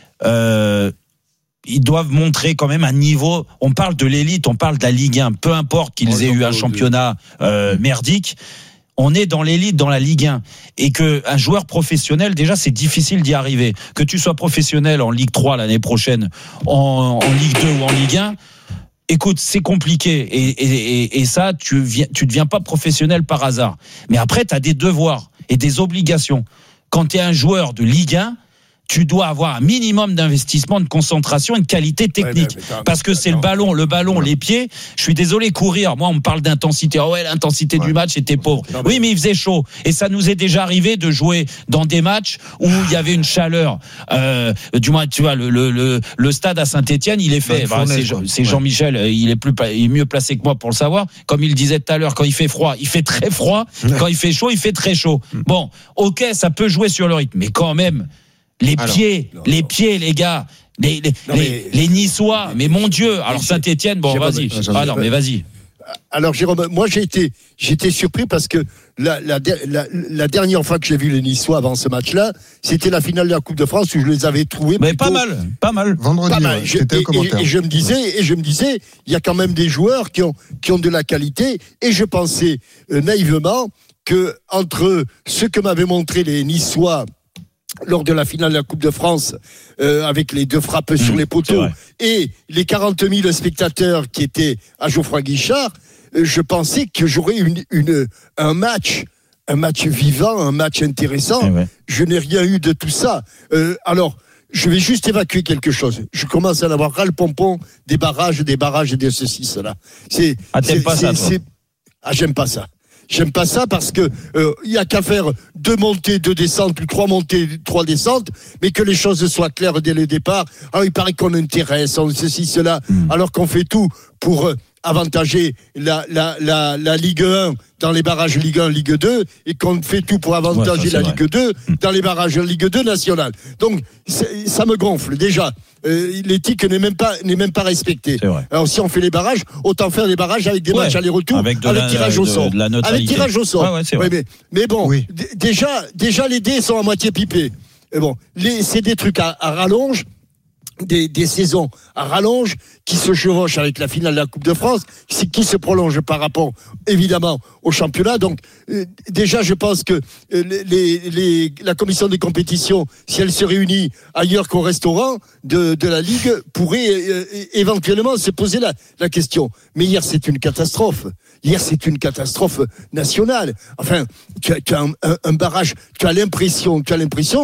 euh, ils doivent montrer quand même un niveau. On parle de l'élite, on parle de la Ligue un. Peu importe qu'ils oh, aient eu un championnat euh, merdique. On est dans l'élite, dans la Ligue un. Et qu'un joueur professionnel, déjà, c'est difficile d'y arriver. Que tu sois professionnel en Ligue trois l'année prochaine, en, en Ligue deux ou en Ligue un, écoute, c'est compliqué. Et, et, et, et ça, tu viens, tu deviens pas professionnel par hasard. Mais après, tu as des devoirs et des obligations. Quand tu es un joueur de Ligue un, tu dois avoir un minimum d'investissement, de concentration et de qualité technique. Ouais, mais parce que c'est le ballon, le ballon, ouais. les pieds. Je suis désolé, courir. Moi, on me parle d'intensité. Oh ouais, l'intensité ouais. du match était pauvre. Non, mais... Oui, mais il faisait chaud. Et ça nous est déjà arrivé de jouer dans des matchs où il y avait une chaleur. Euh, du moins, tu vois, le, le, le, le stade à Saint-Étienne, il est fait. Bah, c'est, c'est Jean-Michel, ouais. il est plus, il est mieux placé que moi pour le savoir. Comme il disait tout à l'heure, quand il fait froid, il fait très froid. Ouais. Quand il fait chaud, il fait très chaud. Bon, ok, ça peut jouer sur le rythme, mais quand même. Les alors, pieds, non, les non. pieds, les gars, les, les, non, les, les Niçois, mais mon Dieu. Alors Saint-Étienne, bon, Jérôme, vas-y. Ah non, mais vas-y. Alors Jérôme, moi j'ai été, j'ai été surpris parce que la, la, la, la dernière fois que j'ai vu les Niçois avant ce match-là, c'était la finale de la Coupe de France où je les avais trouvés. Mais pas mal, pas mal. Vendredi, pas mal. Ouais, je, et, et, et je me disais, et je me disais, il y a quand même des joueurs qui ont, qui ont de la qualité. Et je pensais euh, naïvement que entre ce que m'avaient montré les Niçois lors de la finale de la Coupe de France, euh, avec les deux frappes mmh, sur les poteaux et les quarante mille spectateurs qui étaient à Geoffroy Guichard, euh, je pensais que j'aurais une, une, un match, un match vivant, un match intéressant. Ouais. Je n'ai rien eu de tout ça. Euh, alors, je vais juste évacuer quelque chose. Je commence à en avoir ras le pompon des barrages, des barrages et de ceci, cela. C'est, ah, t'aimes c'est, pas c'est, ça, c'est, ah, j'aime pas ça. J'aime pas ça parce que il euh, y a qu'à faire deux montées, deux descentes, ou trois montées, trois descentes, mais que les choses soient claires dès le départ. Alors il paraît qu'on intéresse, on ceci, cela, mmh. alors qu'on fait tout pour euh, avantager la, la, la, la Ligue un dans les barrages Ligue un, Ligue deux, et qu'on fait tout pour avantager ouais, ça, la vrai. Ligue deux dans les barrages Ligue deux nationale. Donc ça me gonfle déjà. Euh, l'éthique n'est même pas n'est même pas respectée. Alors si on fait les barrages, autant faire les barrages avec des ouais, matchs aller-retour, avec, de avec la, tirage au sort, de, de avec tirage au sort. Ouais, ouais, ouais, mais, mais bon, oui. d- déjà déjà les dés sont à moitié pipés. Et bon, les, c'est des trucs à, à rallonge. Des, des saisons à rallonge qui se chevauchent avec la finale de la Coupe de France, qui se prolonge par rapport évidemment au championnat. Donc euh, déjà je pense que euh, les, les, la commission des compétitions, si elle se réunit ailleurs qu'au restaurant de, de la Ligue, pourrait euh, éventuellement se poser la, la question. Mais hier c'est une catastrophe. Hier c'est une catastrophe nationale. Enfin, tu as, tu as un, un, un barrage, tu as l'impression, tu as l'impression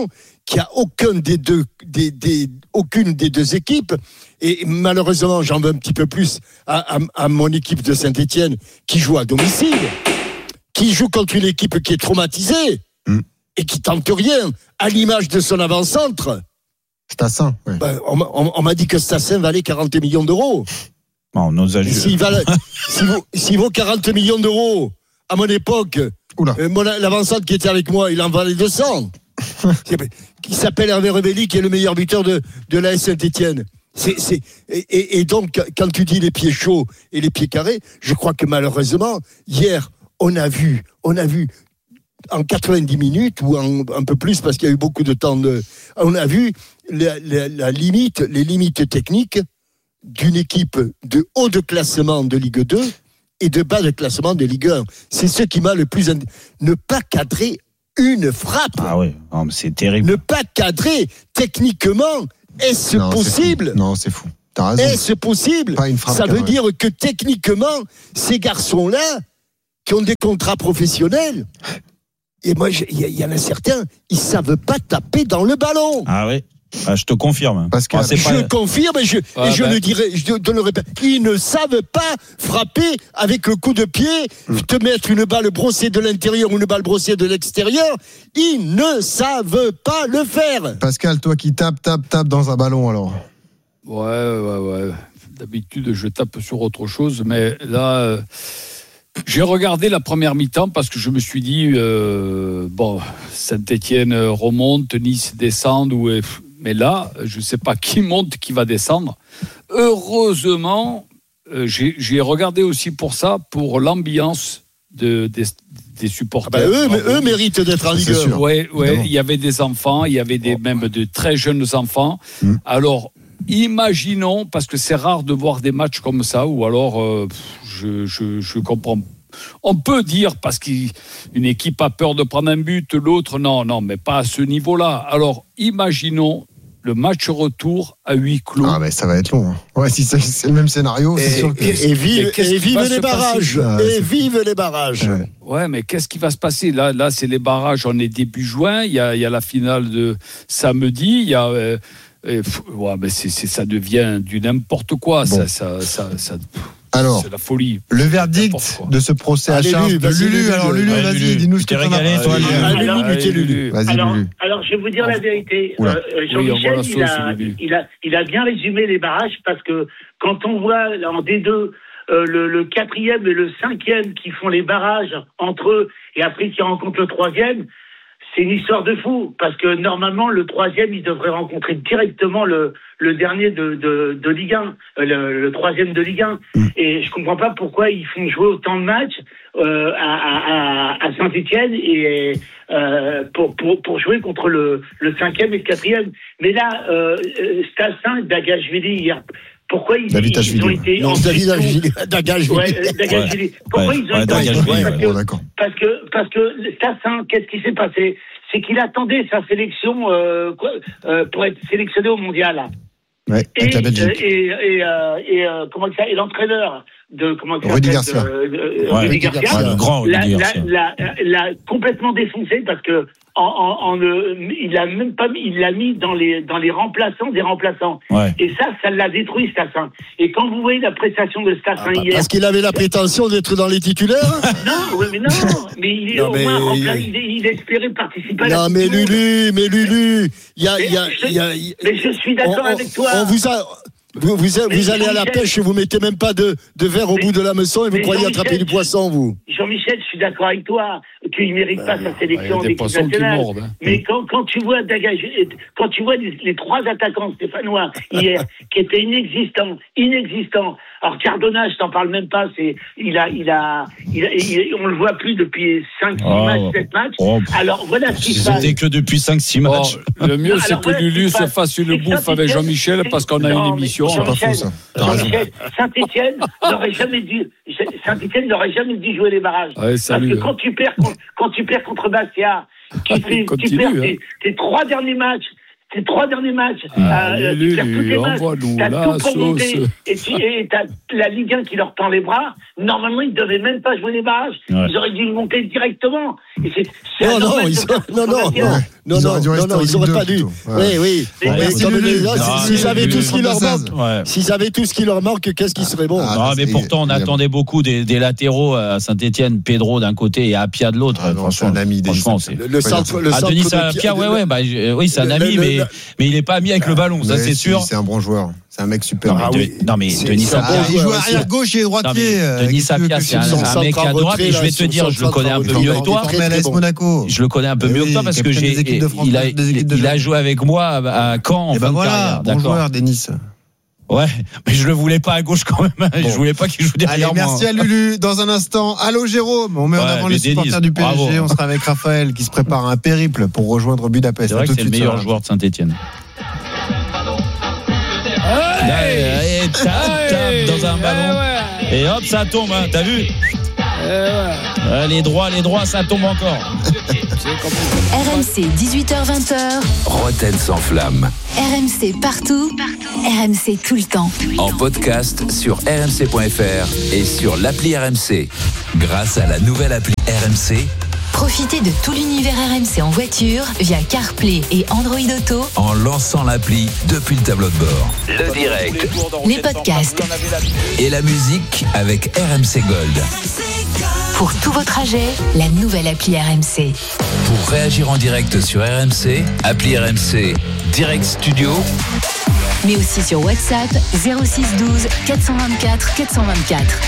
qu'il n'y a aucun des deux, des, des, aucune des deux équipes. Et malheureusement, j'en veux un petit peu plus à, à, à mon équipe de Saint-Etienne qui joue à domicile, qui joue contre une équipe qui est traumatisée mmh. et qui tente rien, à l'image de son avant-centre. Stassin. Ouais. Ben, on, on, on m'a dit que Stassin valait quarante millions d'euros. Bon, on ose s'il, valait, s'il, vaut, s'il vaut quarante millions d'euros, à mon époque, euh, mon, l'avant-centre qui était avec moi, il en valait deux cents. Qui s'appelle Hervé Revelli, qui est le meilleur buteur de, de l'A S Saint-Etienne. C'est, c'est, et, et donc, quand tu dis les pieds chauds et les pieds carrés, je crois que malheureusement, hier, on a vu, on a vu en quatre-vingt-dix minutes, ou en, un peu plus, parce qu'il y a eu beaucoup de temps, de, on a vu la, la, la limite, les limites techniques d'une équipe de haut de classement de Ligue deux et de bas de classement de Ligue un. C'est ce qui m'a le plus... Ind... Ne pas cadrer une frappe. Ah oui, non, mais c'est terrible. Ne pas cadrer techniquement... Est-ce non, possible c'est Non, c'est fou. T'as raison. Est-ce possible Pas une frappe Ça veut cadrée. dire que techniquement, ces garçons-là, qui ont des contrats professionnels, et moi, il y, y en a certains, ils savent pas taper dans le ballon. Ah oui. Ah, je te confirme. Parce que ah, je pas... confirme et je, ah, et je ben... le dirai, je te le répète. Ils ne savent pas frapper avec le coup de pied, mm. te mettre une balle brossée de l'intérieur ou une balle brossée de l'extérieur. Ils ne savent pas le faire. Pascal, toi qui tapes, tapes, tapes dans un ballon alors. Ouais, ouais, ouais. D'habitude, je tape sur autre chose, mais là, euh, j'ai regardé la première mi-temps parce que je me suis dit, euh, bon, Saint-Etienne remonte, Nice descend, ou mais là, je ne sais pas qui monte, qui va descendre. Heureusement, euh, j'ai, j'ai regardé aussi pour ça, pour l'ambiance de, des, des supporters. Ah bah eux, mais eux méritent d'être en Ligue un. Oui, ouais, il y avait des enfants, il y avait des, même de très jeunes enfants. Mmh. Alors, imaginons, parce que c'est rare de voir des matchs comme ça, ou alors, euh, je, je, je comprends. On peut dire, parce qu'une équipe a peur de prendre un but, l'autre, non, non, mais pas à ce niveau-là. Alors, imaginons le match retour à huis clos. Ah, mais ça va être long. Hein. Ouais, si c'est, c'est le même scénario, et, c'est sûr que... Et, et vive, et vive les barrages. Ah, et vive les barrages. Ouais. ouais, mais qu'est-ce qui va se passer ? Là, là, c'est les barrages, on est début juin, il y a, il y a la finale de samedi, il y a... Euh, et, ouais, mais c'est, c'est, ça devient du n'importe quoi. Bon. Ça, ça, ça, ça, alors, c'est la folie. Le verdict de ce procès à charge de Lulu. Lulu. Alors Lulu, ouais, vas-y, Lulu. Dis-nous ce que tu as régalé, toi, Lulu. Allez, alors, Lulu, Lulu. Vas-y, alors, Lulu. alors, je vais vous dire la vérité. Euh, Jean-Michel, oui, il, a, il, a, il a bien résumé les barrages parce que quand on voit en D deux euh, le, le quatrième et le cinquième qui font les barrages entre eux et après qui rencontrent le troisième, c'est une histoire de fou, parce que normalement, le troisième, il devrait rencontrer directement le, le dernier de, de, de Ligue un, le, le troisième de Ligue un. Mmh. Et je comprends pas pourquoi ils font jouer autant de matchs euh, à, à, à Saint-Etienne et euh, pour, pour, pour jouer contre le, le cinquième et le quatrième. Mais là, euh, Stassin, Dagashvili, hier, pourquoi ils, David ils ont été... Non, David Dagashvili. Ouais, Dagashvili. Ouais. Pourquoi ouais. ils ont ouais, été... Dagashvili, parce, ouais, que, d'accord. parce que parce que Stassin, qu'est-ce qui s'est passé ? C'est qu'il attendait sa sélection euh, quoi, euh, pour être sélectionné au mondial. Ouais, avec et, la Belgique. Et, et, euh, et, euh, comment ça, et l'entraîneur de comment ça Rudy Garcia. Euh, euh, ouais, Rudy Garcia. Ouais, le grand Rudy Garcia. L'a, l'a, l'a complètement défoncé parce que en, en, en euh, il l'a même pas mis, il l'a mis dans les dans les remplaçants des remplaçants. Ouais. Et ça, ça l'a détruit Stassin. Et quand vous voyez la prestation de Stassin ah, hier, parce qu'il avait la prétention d'être dans les titulaires. Non, ouais, mais non, mais il est non, au mais... moins rempla, il, il espérait participer à la. Non, mais Lulu, mais Lulu, il y a, il y a, il y a. Mais je suis d'accord on, avec toi. On vous a. Vous, vous, vous allez à la pêche et vous mettez même pas de, de verre au mais, bout de la meçon et vous croyez attraper du poisson, vous. Jean-Michel, je suis d'accord avec toi qu'il ne mérite ben, pas sa sélection d'équipe nationale. Mordent, hein. Mais quand, quand tu vois Dagage, quand tu vois les, les trois attaquants stéphanois hier qui étaient inexistants, inexistants. Alors Cardona, je t'en parle même pas. C'est, il a, il a, il a, il, on le voit plus depuis cinq six oh, matchs, sept matchs. Oh, Alors voilà ce qui se passe. C'était que depuis cinq six matchs. Oh, le mieux, c'est Alors, que voilà Lulu se fasse une bouffe avec Jean-Michel parce qu'on a non, une émission. C'est pas faux, ça. Saint-Etienne n'aurait jamais dû, Saint-Etienne n'aurait jamais dû jouer les barrages. Ouais, salut, parce que quand tu perds, quand tu perds contre Bastia, qui fait, tu perds tes, tes trois derniers matchs, ces trois derniers matchs, ah, euh, lui, tu perds tous les matchs, t'as là, tout pour sauce. monter, et, tu, et t'as la Ligue un qui leur tend les bras. Normalement, ils ne devaient même pas jouer les barrages. Ouais. Ils auraient dû monter directement. Et c'est, c'est non, non, ils sont, non, non, non, non, non, non, non, ils n'auraient pas dû. Ouais. Oui, oui. Bon, mais merci, comme Lulu. les, Non, s'ils Lulu, avaient Lulu, tout ce qui leur manque, ouais. s'ils avaient tout ce qui leur manque, qu'est-ce qui serait bon? Ah, non, mais pourtant, on attendait beaucoup des, des latéraux à Saint-Etienne, Pedro d'un côté et Apia de l'autre. Ah, non, c'est un ami. Franchement, c'est le, le centre, le ah, centre Denis Apia, ouais, ouais, bah, oui, c'est un ami, le, mais le, mais il est pas ami avec le ballon, ça c'est sûr. C'est un bon joueur. C'est un mec super. Non, mais, ah, oui. de, non, mais Denis Sapia. Il joue arrière gauche et droitier. Denis Sapia, c'est un, un mec à droite. Et je vais te dire, je le connais un peu mieux que toi. Je le connais un peu mieux que toi parce que j'ai, il a, il a joué avec moi à Caen en fin de carrière. Bon joueur, Denis. Ouais, mais je le voulais pas à gauche quand même. Bon. Je voulais pas qu'il joue derrière Allez, moi. Merci à Lulu. Dans un instant, allô Jérôme. On met ouais, en avant les supporters Denis, du P S G. Bravo. On sera avec Raphaël qui se prépare à un périple pour rejoindre Budapest. C'est vrai que c'est le meilleur joueur de Saint-Etienne. Hey, et tape, tape dans un ballon et hop ça tombe, hein, t'as vu? euh, Les droits, les droits, ça tombe encore. R M C dix-huit heures vingt. Roten sans flamme. R M C partout, R M C tout le temps. En podcast sur r m c point f r et sur l'appli R M C. Grâce à la nouvelle appli R M C. Profitez de tout l'univers R M C en voiture via CarPlay et Android Auto en lançant l'appli depuis le tableau de bord. Le direct, les podcasts et la musique avec R M C Gold. Pour tout vos trajets, la nouvelle appli R M C. Pour réagir en direct sur R M C, appli R M C Direct Studio. Mais aussi sur WhatsApp zéro six douze quatre cent vingt-quatre quatre cent vingt-quatre.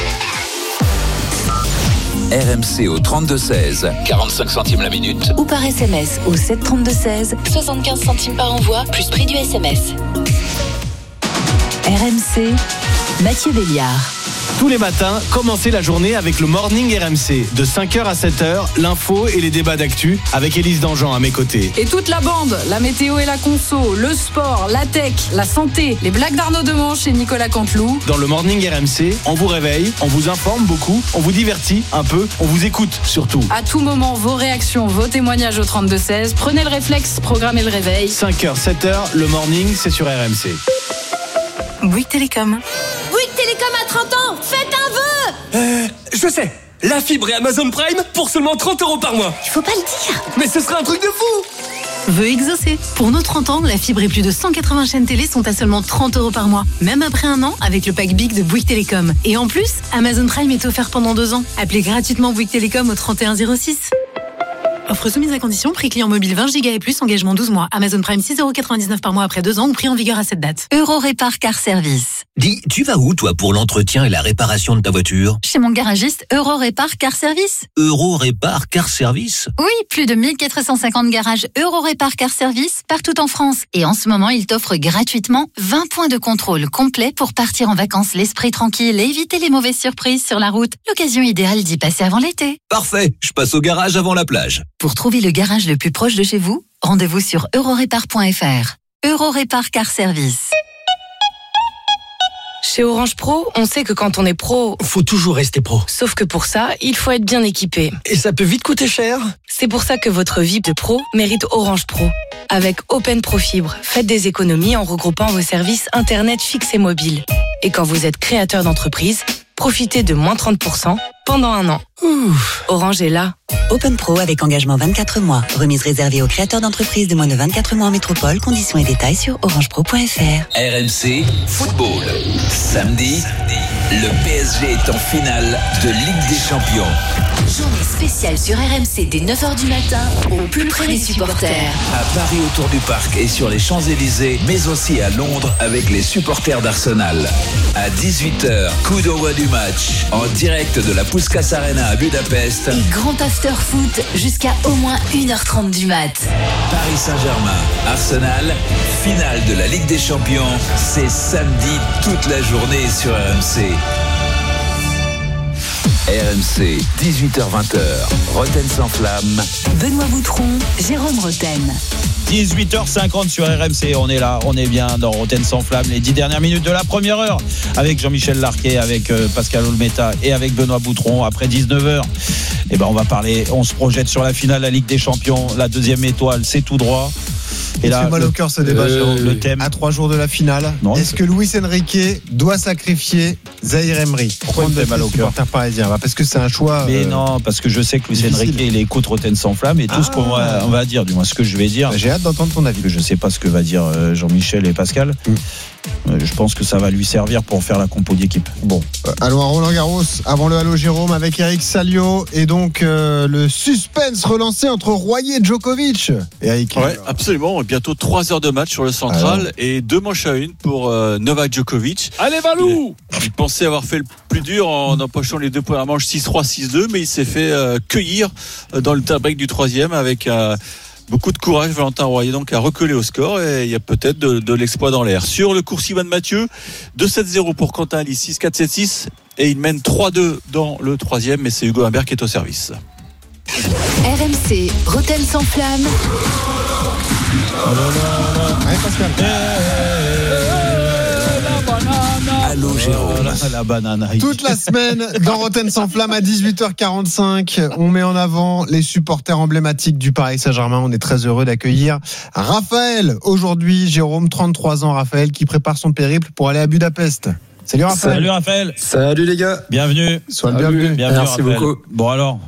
R M C au trente-deux seize, quarante-cinq centimes la minute. Ou par S M S au sept trente-deux seize, soixante-quinze centimes par envoi, plus prix du S M S. R M C, Mathieu Béliard. Tous les matins, commencez la journée avec le Morning R M C. De cinq heures à sept heures, l'info et les débats d'actu avec Élise Dangean à mes côtés. Et toute la bande, la météo et la conso, le sport, la tech, la santé, les blagues d'Arnaud Demanche et Nicolas Canteloup. Dans le Morning R M C, on vous réveille, on vous informe beaucoup, on vous divertit un peu, on vous écoute surtout. À tout moment, vos réactions, vos témoignages au trente-deux seize. Prenez le réflexe, programmez le réveil. cinq heures, sept heures, le Morning, c'est sur R M C. Bouygues Télécom. Bouygues Télécom à trente ans, faites un vœu. Euh, je sais, la fibre et Amazon Prime pour seulement trente euros par mois. Il faut pas le dire. Mais ce sera un truc de fou. Vœu exaucé. Pour nos trente ans, la fibre et plus de cent quatre-vingts chaînes télé sont à seulement trente euros par mois. Même après un an, avec le pack Big de Bouygues Télécom. Et en plus, Amazon Prime est offert pendant deux ans. Appelez gratuitement Bouygues Télécom au trente et un zéro six. Offre soumise à condition, prix client mobile vingt gigas et plus, engagement douze mois. Amazon Prime six euros quatre-vingt-dix-neuf par mois après deux ans ou prix en vigueur à cette date. Eurorépar Car Service. Dis, tu vas où toi pour l'entretien et la réparation de ta voiture? Chez mon garagiste Eurorépar Car Service. Eurorépar Car Service? Oui, plus de mille quatre cent cinquante garages Eurorépar Car Service partout en France. Et en ce moment, il t'offre gratuitement vingt points de contrôle complets pour partir en vacances l'esprit tranquille et éviter les mauvaises surprises sur la route. L'occasion idéale d'y passer avant l'été. Parfait, je passe au garage avant la plage. Pour trouver le garage le plus proche de chez vous, rendez-vous sur eurorépar point f r. Eurorépar Car Service. Chez Orange Pro, on sait que quand on est pro, faut toujours rester pro. Sauf que pour ça, il faut être bien équipé. Et ça peut vite coûter cher. C'est pour ça que votre vie de pro mérite Orange Pro. Avec Open Pro Fibre, faites des économies en regroupant vos services Internet fixe et mobile. Et quand vous êtes créateur d'entreprise, profitez de moins trente pour cent pendant un an. Ouf. Orange est là. Open Pro avec engagement vingt-quatre mois. Remise réservée aux créateurs d'entreprises de moins de vingt-quatre mois en métropole. Conditions et détails sur orange pro point f r. R M C Football. Samedi, le P S G est en finale de Ligue des Champions. Journée spéciale sur R M C dès neuf heures du matin, au plus près des supporters. À Paris autour du parc et sur les Champs-Élysées, mais aussi à Londres avec les supporters d'Arsenal. À dix-huit heures, coup d'envoi du match en direct de la Puskás Arena à Budapest. Et grand after foot jusqu'à au moins une heure trente du mat. Paris Saint-Germain, Arsenal, finale de la Ligue des Champions. C'est samedi toute la journée sur R M C. R M C, dix-huit heures vingt, Roten sans flamme. Benoît Boutron, Jérôme Roten. dix-huit heures cinquante sur R M C, on est là, on est bien dans Roten sans flamme, les dix dernières minutes de la première heure avec Jean-Michel Larquet, avec euh, Pascal Olmeta et avec Benoît Boutron. Après dix-neuf heures, eh ben on va parler, on se projette sur la finale de la Ligue des Champions, la deuxième étoile, c'est tout droit. Et là, mal au cœur ce débat, euh, le thème. À trois jours de la finale. Non, Est-ce que Luis Enrique doit sacrifier Zahir Emery? Pourquoi il fait mal au cœur? Parisien, parce que c'est un choix. Mais euh, non, parce que je sais que Luis Enrique il écoute Rotten sans flamme et tout ah. ce qu'on va, on va dire, du moins ce que je vais dire. J'ai hâte d'entendre ton avis. Je sais pas ce que va dire Jean-Michel et Pascal. Mm. Je pense que ça va lui servir pour faire la compo d'équipe. Bon, euh, allons à Roland-Garros avant le Halo Jérôme avec Eric Salio et donc euh, le suspense relancé entre Royer et Djokovic. Eric. Ouais, absolument. Bientôt trois heures de match sur le central alors. Et deux manches à une pour euh, Novak Djokovic. Allez Valou. Il, il pensait avoir fait le plus dur en empochant les deux premières manches six trois six deux, mais il s'est fait euh, cueillir dans le tie-break du troisième avec euh, beaucoup de courage. Valentin Royer donc a recollé au score et il y a peut-être de, de l'exploit dans l'air. Sur le cours Ivan Mathieu, deux sept zéro pour Quentin Alice, six quatre sept six et il mène trois deux dans le troisième, mais c'est Hugo Humbert qui est au service. R M C, Rotten sans flamme. Oh là là. Allez Pascal. Allô Jérôme. La banane. Toute la semaine dans Rotten sans flamme à dix-huit heures quarante-cinq, on met en avant les supporters emblématiques du Paris Saint-Germain. On est très heureux d'accueillir Raphaël. Aujourd'hui, Jérôme, trente-trois ans, Raphaël, qui prépare son périple pour aller à Budapest. Salut Raphaël. Salut Raphaël. Salut les gars. Bienvenue. Sois le bienvenu. Bienvenue. Merci Raphaël. beaucoup. Bon alors,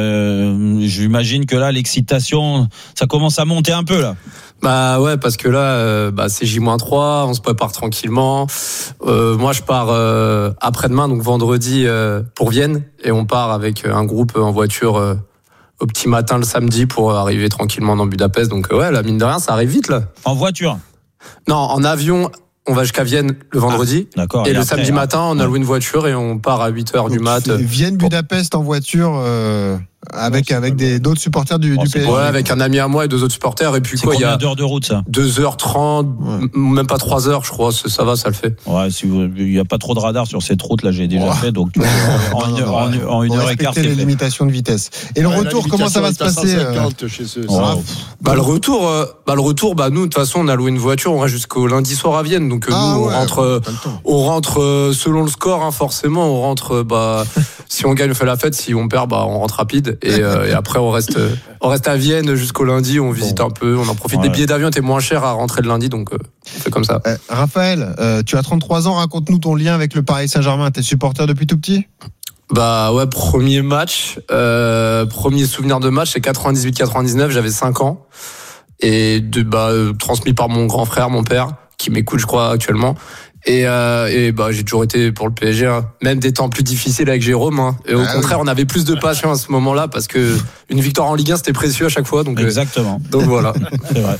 euh, j'imagine que là, l'excitation, ça commence à monter un peu là. Bah ouais, parce que là, euh, bah, c'est J moins trois, on se prépare tranquillement. Euh, moi, je pars euh, après-demain, donc vendredi, euh, pour Vienne, et on part avec un groupe en voiture euh, au petit matin le samedi pour arriver tranquillement dans Budapest. Donc ouais, la mine de rien, ça arrive vite là. En voiture? Non, en avion. On va jusqu'à Vienne le vendredi. Ah, d'accord. Et, et le après, samedi hein. matin, on a loué une voiture et on part à huit heures du mat. Vienne-Budapest en voiture euh, avec, avec des, d'autres supporters du, bon, du P S G. Ouais, avec un ami à moi et deux autres supporters. Et puis c'est quoi, il y a combien d'heures de route ça? deux heures trente, ouais. Même pas trois heures, je crois. Ça va, ça le fait. Ouais, si vous, il n'y a pas trop de radar sur cette route, là, j'ai déjà ouais. fait. Donc, tu, en, en, en, en, en une heure et quart, les limitations de vitesse. Et le ouais, retour, comment ça va se passer euh... chez eux, oh. Bah, le retour, euh, bah, le retour, bah, nous, de toute façon, on a loué une voiture, on reste jusqu'au lundi soir à Vienne. Donc, ah, nous, on ouais, rentre, euh, on rentre euh, selon le score, hein, forcément. On rentre, bah, si on gagne, on fait la fête. Si on perd, bah, on rentre rapide. Et, euh, et après, on reste, euh, on reste à Vienne jusqu'au lundi. On visite bon. un peu, on en profite. Ouais. Les billets d'avion étaient moins chers à rentrer le lundi, donc, euh, on fait comme ça. Euh, Raphaël, euh, tu as trente-trois ans. Raconte-nous ton lien avec le Paris Saint-Germain. T'es supporter depuis tout petit? Bah ouais, premier match, euh, premier souvenir de match, c'est quatre-vingt-dix-huit quatre-vingt-dix-neuf, j'avais cinq ans. Et de, bah, euh, transmis par mon grand frère, mon père, qui m'écoute, je crois, actuellement. Et, euh, et bah, j'ai toujours été pour le P S G, hein. Même des temps plus difficiles avec Jérôme. Hein. Et au ah, contraire, oui. on avait plus de passion à ce moment-là parce que une victoire en Ligue un, c'était précieux à chaque fois. Donc, exactement. Euh, donc voilà. C'est vrai.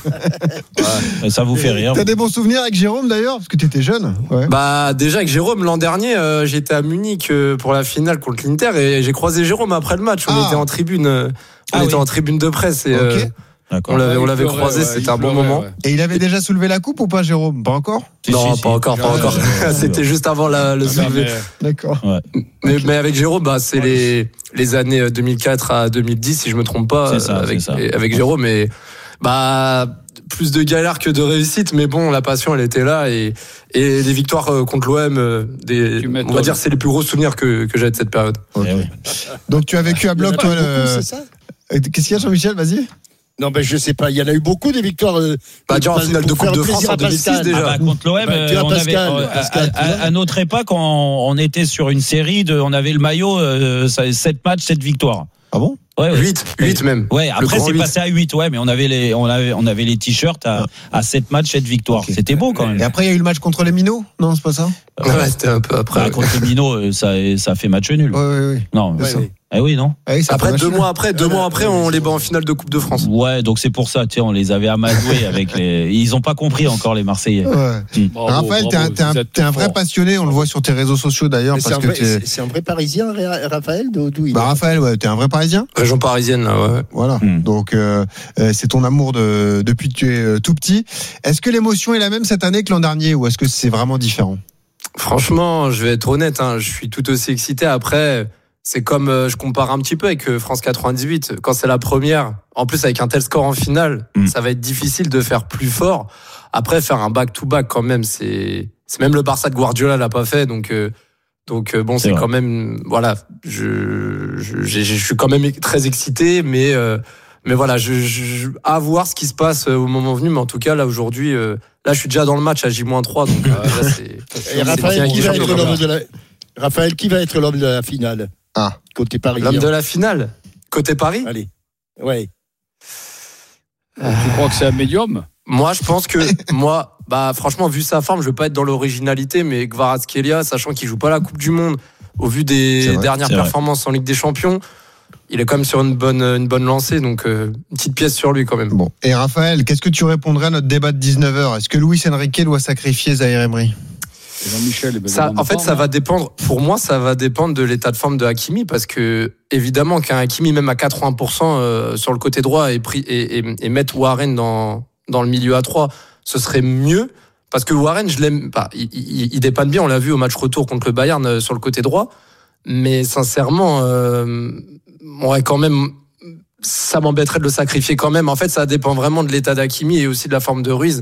Ouais. Ça vous fait rire. T'as des bons souvenirs avec Jérôme d'ailleurs, parce que t'étais jeune. Ouais. Bah déjà avec Jérôme l'an dernier, euh, j'étais à Munich euh, pour la finale contre l'Inter et j'ai croisé Jérôme après le match. On ah. était en tribune, euh, on ah, était oui. en tribune de presse et. Okay. Euh, D'accord. On l'avait, on l'avait pleurait, croisé, ouais, c'était un pleurait, bon moment. Ouais. Et il avait déjà soulevé la coupe ou pas, Jérôme? Pas encore? Non, si, pas si. encore, pas encore. C'était juste avant la, le ah, soulevé. Mais... D'accord. Ouais. Mais, okay. mais avec Jérôme, bah, c'est ouais. les, les années deux mille quatre à deux mille dix, si je me trompe pas, c'est ça, avec, c'est ça. avec Jérôme. Et, bah, plus de galères que de réussite, mais bon, la passion, elle était là. Et, et les victoires contre l'O M, des, on va dire, c'est les plus gros souvenirs que, que j'ai de cette période. Okay. Oui. Donc, tu as vécu à bloc, toi, le... c'est ça? Qu'est-ce qu'il y a, Jean-Michel? Vas-y. Non, ben je sais pas. Il y en a eu beaucoup des victoires. Euh, bah, déjà en finale de Coupe de France en deux mille six déjà. Ah bah, contre l'O M, bah, on Pascal, avait, Pascal, à, à, à notre époque, on, on était sur une série de, on avait le maillot, euh, sept matchs, sept victoires. Ah bon? Ouais, ouais. huit, huit même. Ouais, après c'est huit. Passé à huit, ouais, mais on avait les, on avait, on avait les t-shirts à, à sept matchs, sept victoires. Okay. C'était beau quand même. Et après, il y a eu le match contre les Minots? Non, c'est pas ça? Ouais, ouais, c'était un peu après. Bah, contre les Minots, ça, ça fait match nul. Ouais, ouais, ouais. Non, ouais, ouais. Eh oui, non. Ah oui, après deux mois après, deux mois après, on les bat en finale de Coupe de France. Ouais, donc c'est pour ça, tu sais, on les avait amadoués avec les. Ils ont pas compris encore les Marseillais. Ouais. Mmh. Bravo, Raphaël, bravo, t'es un, t'es un, t'es un vrai passionné, on le voit sur tes réseaux sociaux d'ailleurs. Parce c'est, que un vrai, c'est, c'est un vrai Parisien, Raphaël, d'où il Bah Raphaël, ouais, t'es un vrai Parisien. Région parisienne, là, ouais. Voilà. Mmh. Donc euh, c'est ton amour de depuis que tu es tout petit. Est-ce que l'émotion est la même cette année que l'an dernier, ou est-ce que c'est vraiment différent? Franchement, je vais être honnête, hein, je suis tout aussi excité. Après. C'est comme, euh, je compare un petit peu avec euh, France quatre-vingt-dix-huit. Quand c'est la première, en plus avec un tel score en finale, mmh. ça va être difficile de faire plus fort. Après, faire un back-to-back quand même, c'est, c'est même le Barça de Guardiola l'a pas fait. Donc, euh, donc euh, bon, c'est, c'est quand même, voilà, je, je, je, je suis quand même très excité, mais, euh, Mais voilà, je, je, à voir ce qui se passe au moment venu. Mais en tout cas, là, aujourd'hui, euh, là, je suis déjà dans le match à J moins trois. Donc, euh, là, c'est. Et Raphaël, qui va être l'homme de la... Raphaël, qui va être l'homme de la finale? Ah. Côté Paris. L'homme de la finale? Côté Paris? Allez. Ouais. Euh... Tu crois que c'est un médium? Moi, je pense que, moi, bah, franchement, vu sa forme, je veux pas être dans l'originalité, mais Kvaratskhelia, sachant qu'il joue pas la Coupe du Monde, au vu des vrai, dernières performances vrai. en Ligue des Champions, il est quand même sur une bonne, une bonne lancée, donc euh, une petite pièce sur lui quand même. Bon. Et Raphaël, qu'est-ce que tu répondrais à notre débat de dix-neuf heures? Est-ce que Luis Enrique doit sacrifier Zaïre Emery? Jean-Michel, ben ça, en fait, ça va dépendre. Pour moi, ça va dépendre de l'état de forme de Hakimi, parce que évidemment qu'un Hakimi, même à quatre-vingts pour cent euh, sur le côté droit, et, pris, et, et, et mettre Warren dans dans le milieu à trois, ce serait mieux. Parce que Warren, je l'aime pas. Il, il, il dépanne bien. On l'a vu au match retour contre le Bayern euh, sur le côté droit. Mais sincèrement, euh, ouais, quand même, ça m'embêterait de le sacrifier quand même. En fait, ça dépend vraiment de l'état d'Hakimi et aussi de la forme de Ruiz.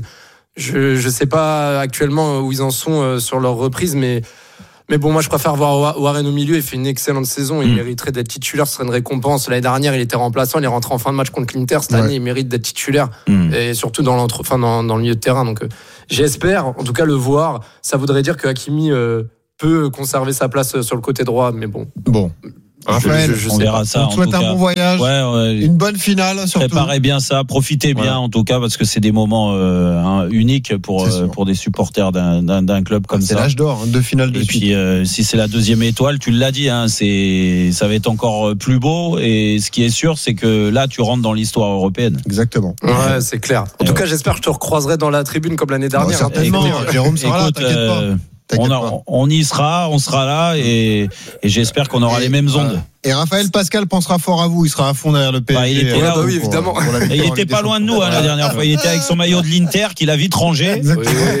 Je je sais pas actuellement où ils en sont euh, sur leur reprise, mais mais bon, moi je préfère voir Warren au milieu. Il fait une excellente saison. Il mmh. mériterait d'être titulaire. Ce serait une récompense. L'année dernière, il était remplaçant. Il est rentré en fin de match contre l'Inter. Cette ouais. année, il mérite d'être titulaire mmh. et surtout dans l'entre, enfin dans, dans le milieu de terrain. Donc euh, j'espère, en tout cas, le voir. Ça voudrait dire que Hakimi euh, peut conserver sa place sur le côté droit, mais bon. Bon. Raphaël, je, je, je on verra ça. On te souhaite un bon voyage, ouais, ouais. une bonne finale surtout. Préparez bien ça, profitez bien voilà. en tout cas parce que c'est des moments euh, hein, uniques pour euh, pour des supporters d'un, d'un, d'un club comme c'est ça. C'est l'âge d'or, hein, deux finales de et suite. Et puis euh, si c'est la deuxième étoile, tu l'as dit, hein, c'est ça va être encore plus beau. Et ce qui est sûr, c'est que là, tu rentres dans l'histoire européenne. Exactement. Ouais, c'est clair. En et tout ouais. cas, j'espère que je te recroiserai dans la tribune comme l'année dernière. Bon, certainement. Écoute, Jérôme sera là, t'inquiète euh, pas. On, a, on y sera, on sera là et, et j'espère qu'on aura et, les mêmes ondes. Et Raphaël Pascal pensera fort à vous, il sera à fond derrière le P S G. Bah, il était là, bah oui, évidemment. Pour, pour et il était pas loin de nous hein, la dernière fois. Il était avec son maillot de l'Inter qu'il a vite rangé. Oui.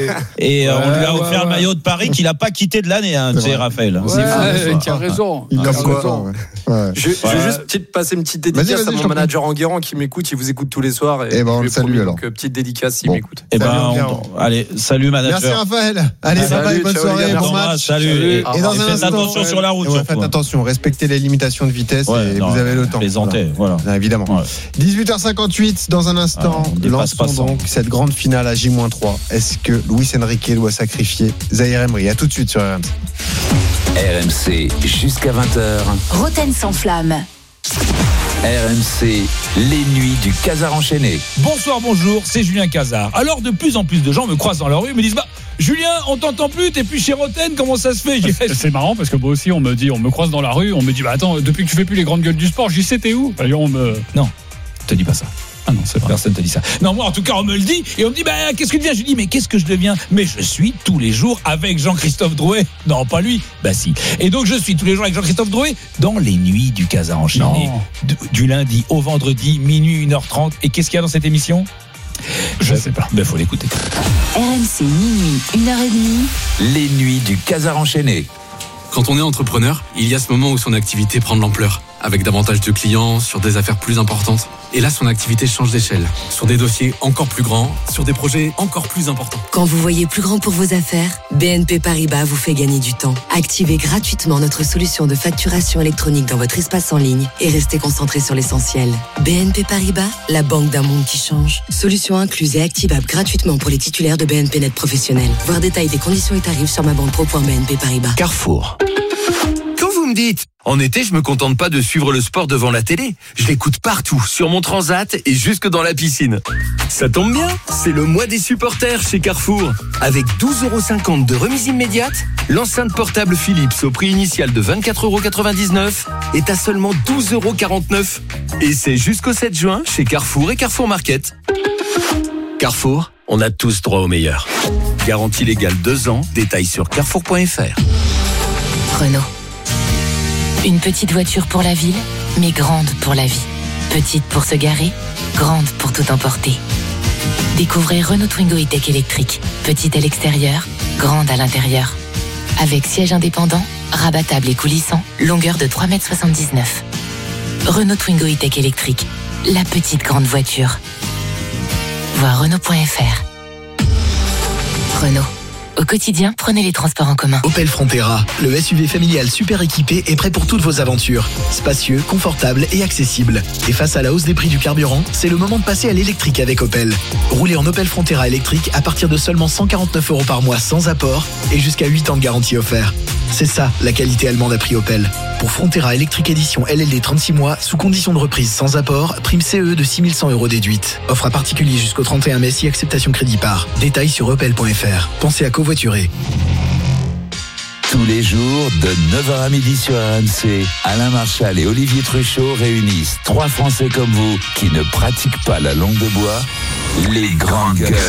Et euh, ouais, on lui a offert ouais, ouais. le maillot de Paris qu'il a pas quitté de l'année, hein, tu sais, Raphaël. Ouais, c'est fou. Ouais, tu as raison. Il a raison. Ouais. Je, je vais juste petite, passer une petite dédicace vas-y, vas-y, à mon manager Enguerrand qui m'écoute, il vous écoute tous les soirs. Et, et ben on le salue alors. Donc petite dédicace s'il m'écoute. Et ben allez, salut manager. Merci Raphaël. Allez, bye bye, bonne soirée, bon match. Salut. Et dans un faites attention sur la route. Faites attention, respectez les limitations de vitesse et vous avez le temps. Voilà. voilà. Bien, évidemment. Ouais. dix-huit heures cinquante-huit, dans un instant, ah, lançons donc cette grande finale à J moins trois. Est-ce que Luis Enrique doit sacrifier Zaïre Emery? À tout de suite sur R M C. R M C jusqu'à vingt heures. Roten sans flamme. R M C, les nuits du Casar enchaîné. Bonsoir, bonjour, c'est Julien Casar. Alors de plus en plus de gens me croisent dans la rue et me disent bah Julien, on t'entend plus, t'es plus chez Roten, comment ça se fait? C'est, c'est marrant parce que moi aussi on me dit, on me croise dans la rue, on me dit bah attends, depuis que tu fais plus les grandes gueules du sport, j'y sais t'es où? D'ailleurs on me. Non, te dis pas ça. Ah non, c'est personne te dit ça. Non, moi en tout cas on me le dit et on me dit bah qu'est-ce que tu deviens? Je dis mais qu'est-ce que je deviens? Mais je suis tous les jours avec Jean-Christophe Drouet. Non, pas lui. Bah si. Et donc je suis tous les jours avec Jean-Christophe Drouet dans les nuits du Casar enchaîné. Du, du lundi au vendredi, minuit, une heure trente. Et qu'est-ce qu'il y a dans cette émission? Je sais pas. Ben faut l'écouter. R M C minuit, une heure trente. Les nuits du Casar enchaîné. Quand on est entrepreneur, il y a ce moment où son activité prend de l'ampleur, avec davantage de clients, sur des affaires plus importantes. Et là, son activité change d'échelle, sur des dossiers encore plus grands, sur des projets encore plus importants. Quand vous voyez plus grand pour vos affaires, B N P Paribas vous fait gagner du temps. Activez gratuitement notre solution de facturation électronique dans votre espace en ligne et restez concentré sur l'essentiel. B N P Paribas, la banque d'un monde qui change. Solution incluse et activable gratuitement pour les titulaires de B N P Net professionnels. Voir détail des conditions et tarifs sur ma banque pro point b n p paribas. Carrefour. Quand vous me dites, en été, je me contente pas de suivre le sport devant la télé. Je l'écoute partout, sur mon transat et jusque dans la piscine. Ça tombe bien, c'est le mois des supporters chez Carrefour. Avec douze euros cinquante de remise immédiate, l'enceinte portable Philips au prix initial de vingt-quatre euros quatre-vingt-dix-neuf est à seulement douze euros quarante-neuf. Et c'est jusqu'au sept juin chez Carrefour et Carrefour Market. Carrefour, on a tous droit au meilleur. Garantie légale deux ans, détails sur carrefour point f r. Renault. Une petite voiture pour la ville, mais grande pour la vie. Petite pour se garer, grande pour tout emporter. Découvrez Renault Twingo E-Tech électrique. Petite à l'extérieur, grande à l'intérieur. Avec siège indépendant, rabattable et coulissant, longueur de trois mètres soixante-dix-neuf. Renault Twingo E-Tech électrique. La petite grande voiture. Voir Renault point f r. Renault. Au quotidien, prenez les transports en commun. Opel Frontera, le S U V familial super équipé est prêt pour toutes vos aventures. Spacieux, confortable et accessible. Et face à la hausse des prix du carburant, c'est le moment de passer à l'électrique avec Opel. Roulez en Opel Frontera électrique à partir de seulement cent quarante-neuf euros par mois sans apport et jusqu'à huit ans de garantie offert. C'est ça, la qualité allemande à prix Opel. Pour Frontera électrique édition L L D trente-six mois, sous condition de reprise sans apport, prime C E de six mille cent euros déduite. Offre à particulier jusqu'au trente et un mai si acceptation crédit par. Détails sur opel point f r. Pensez à covoiturer. Tous les jours, de neuf heures à midi sur R M C, Alain Marchal et Olivier Truchot réunissent trois Français comme vous qui ne pratiquent pas la langue de bois, les grandes gueules.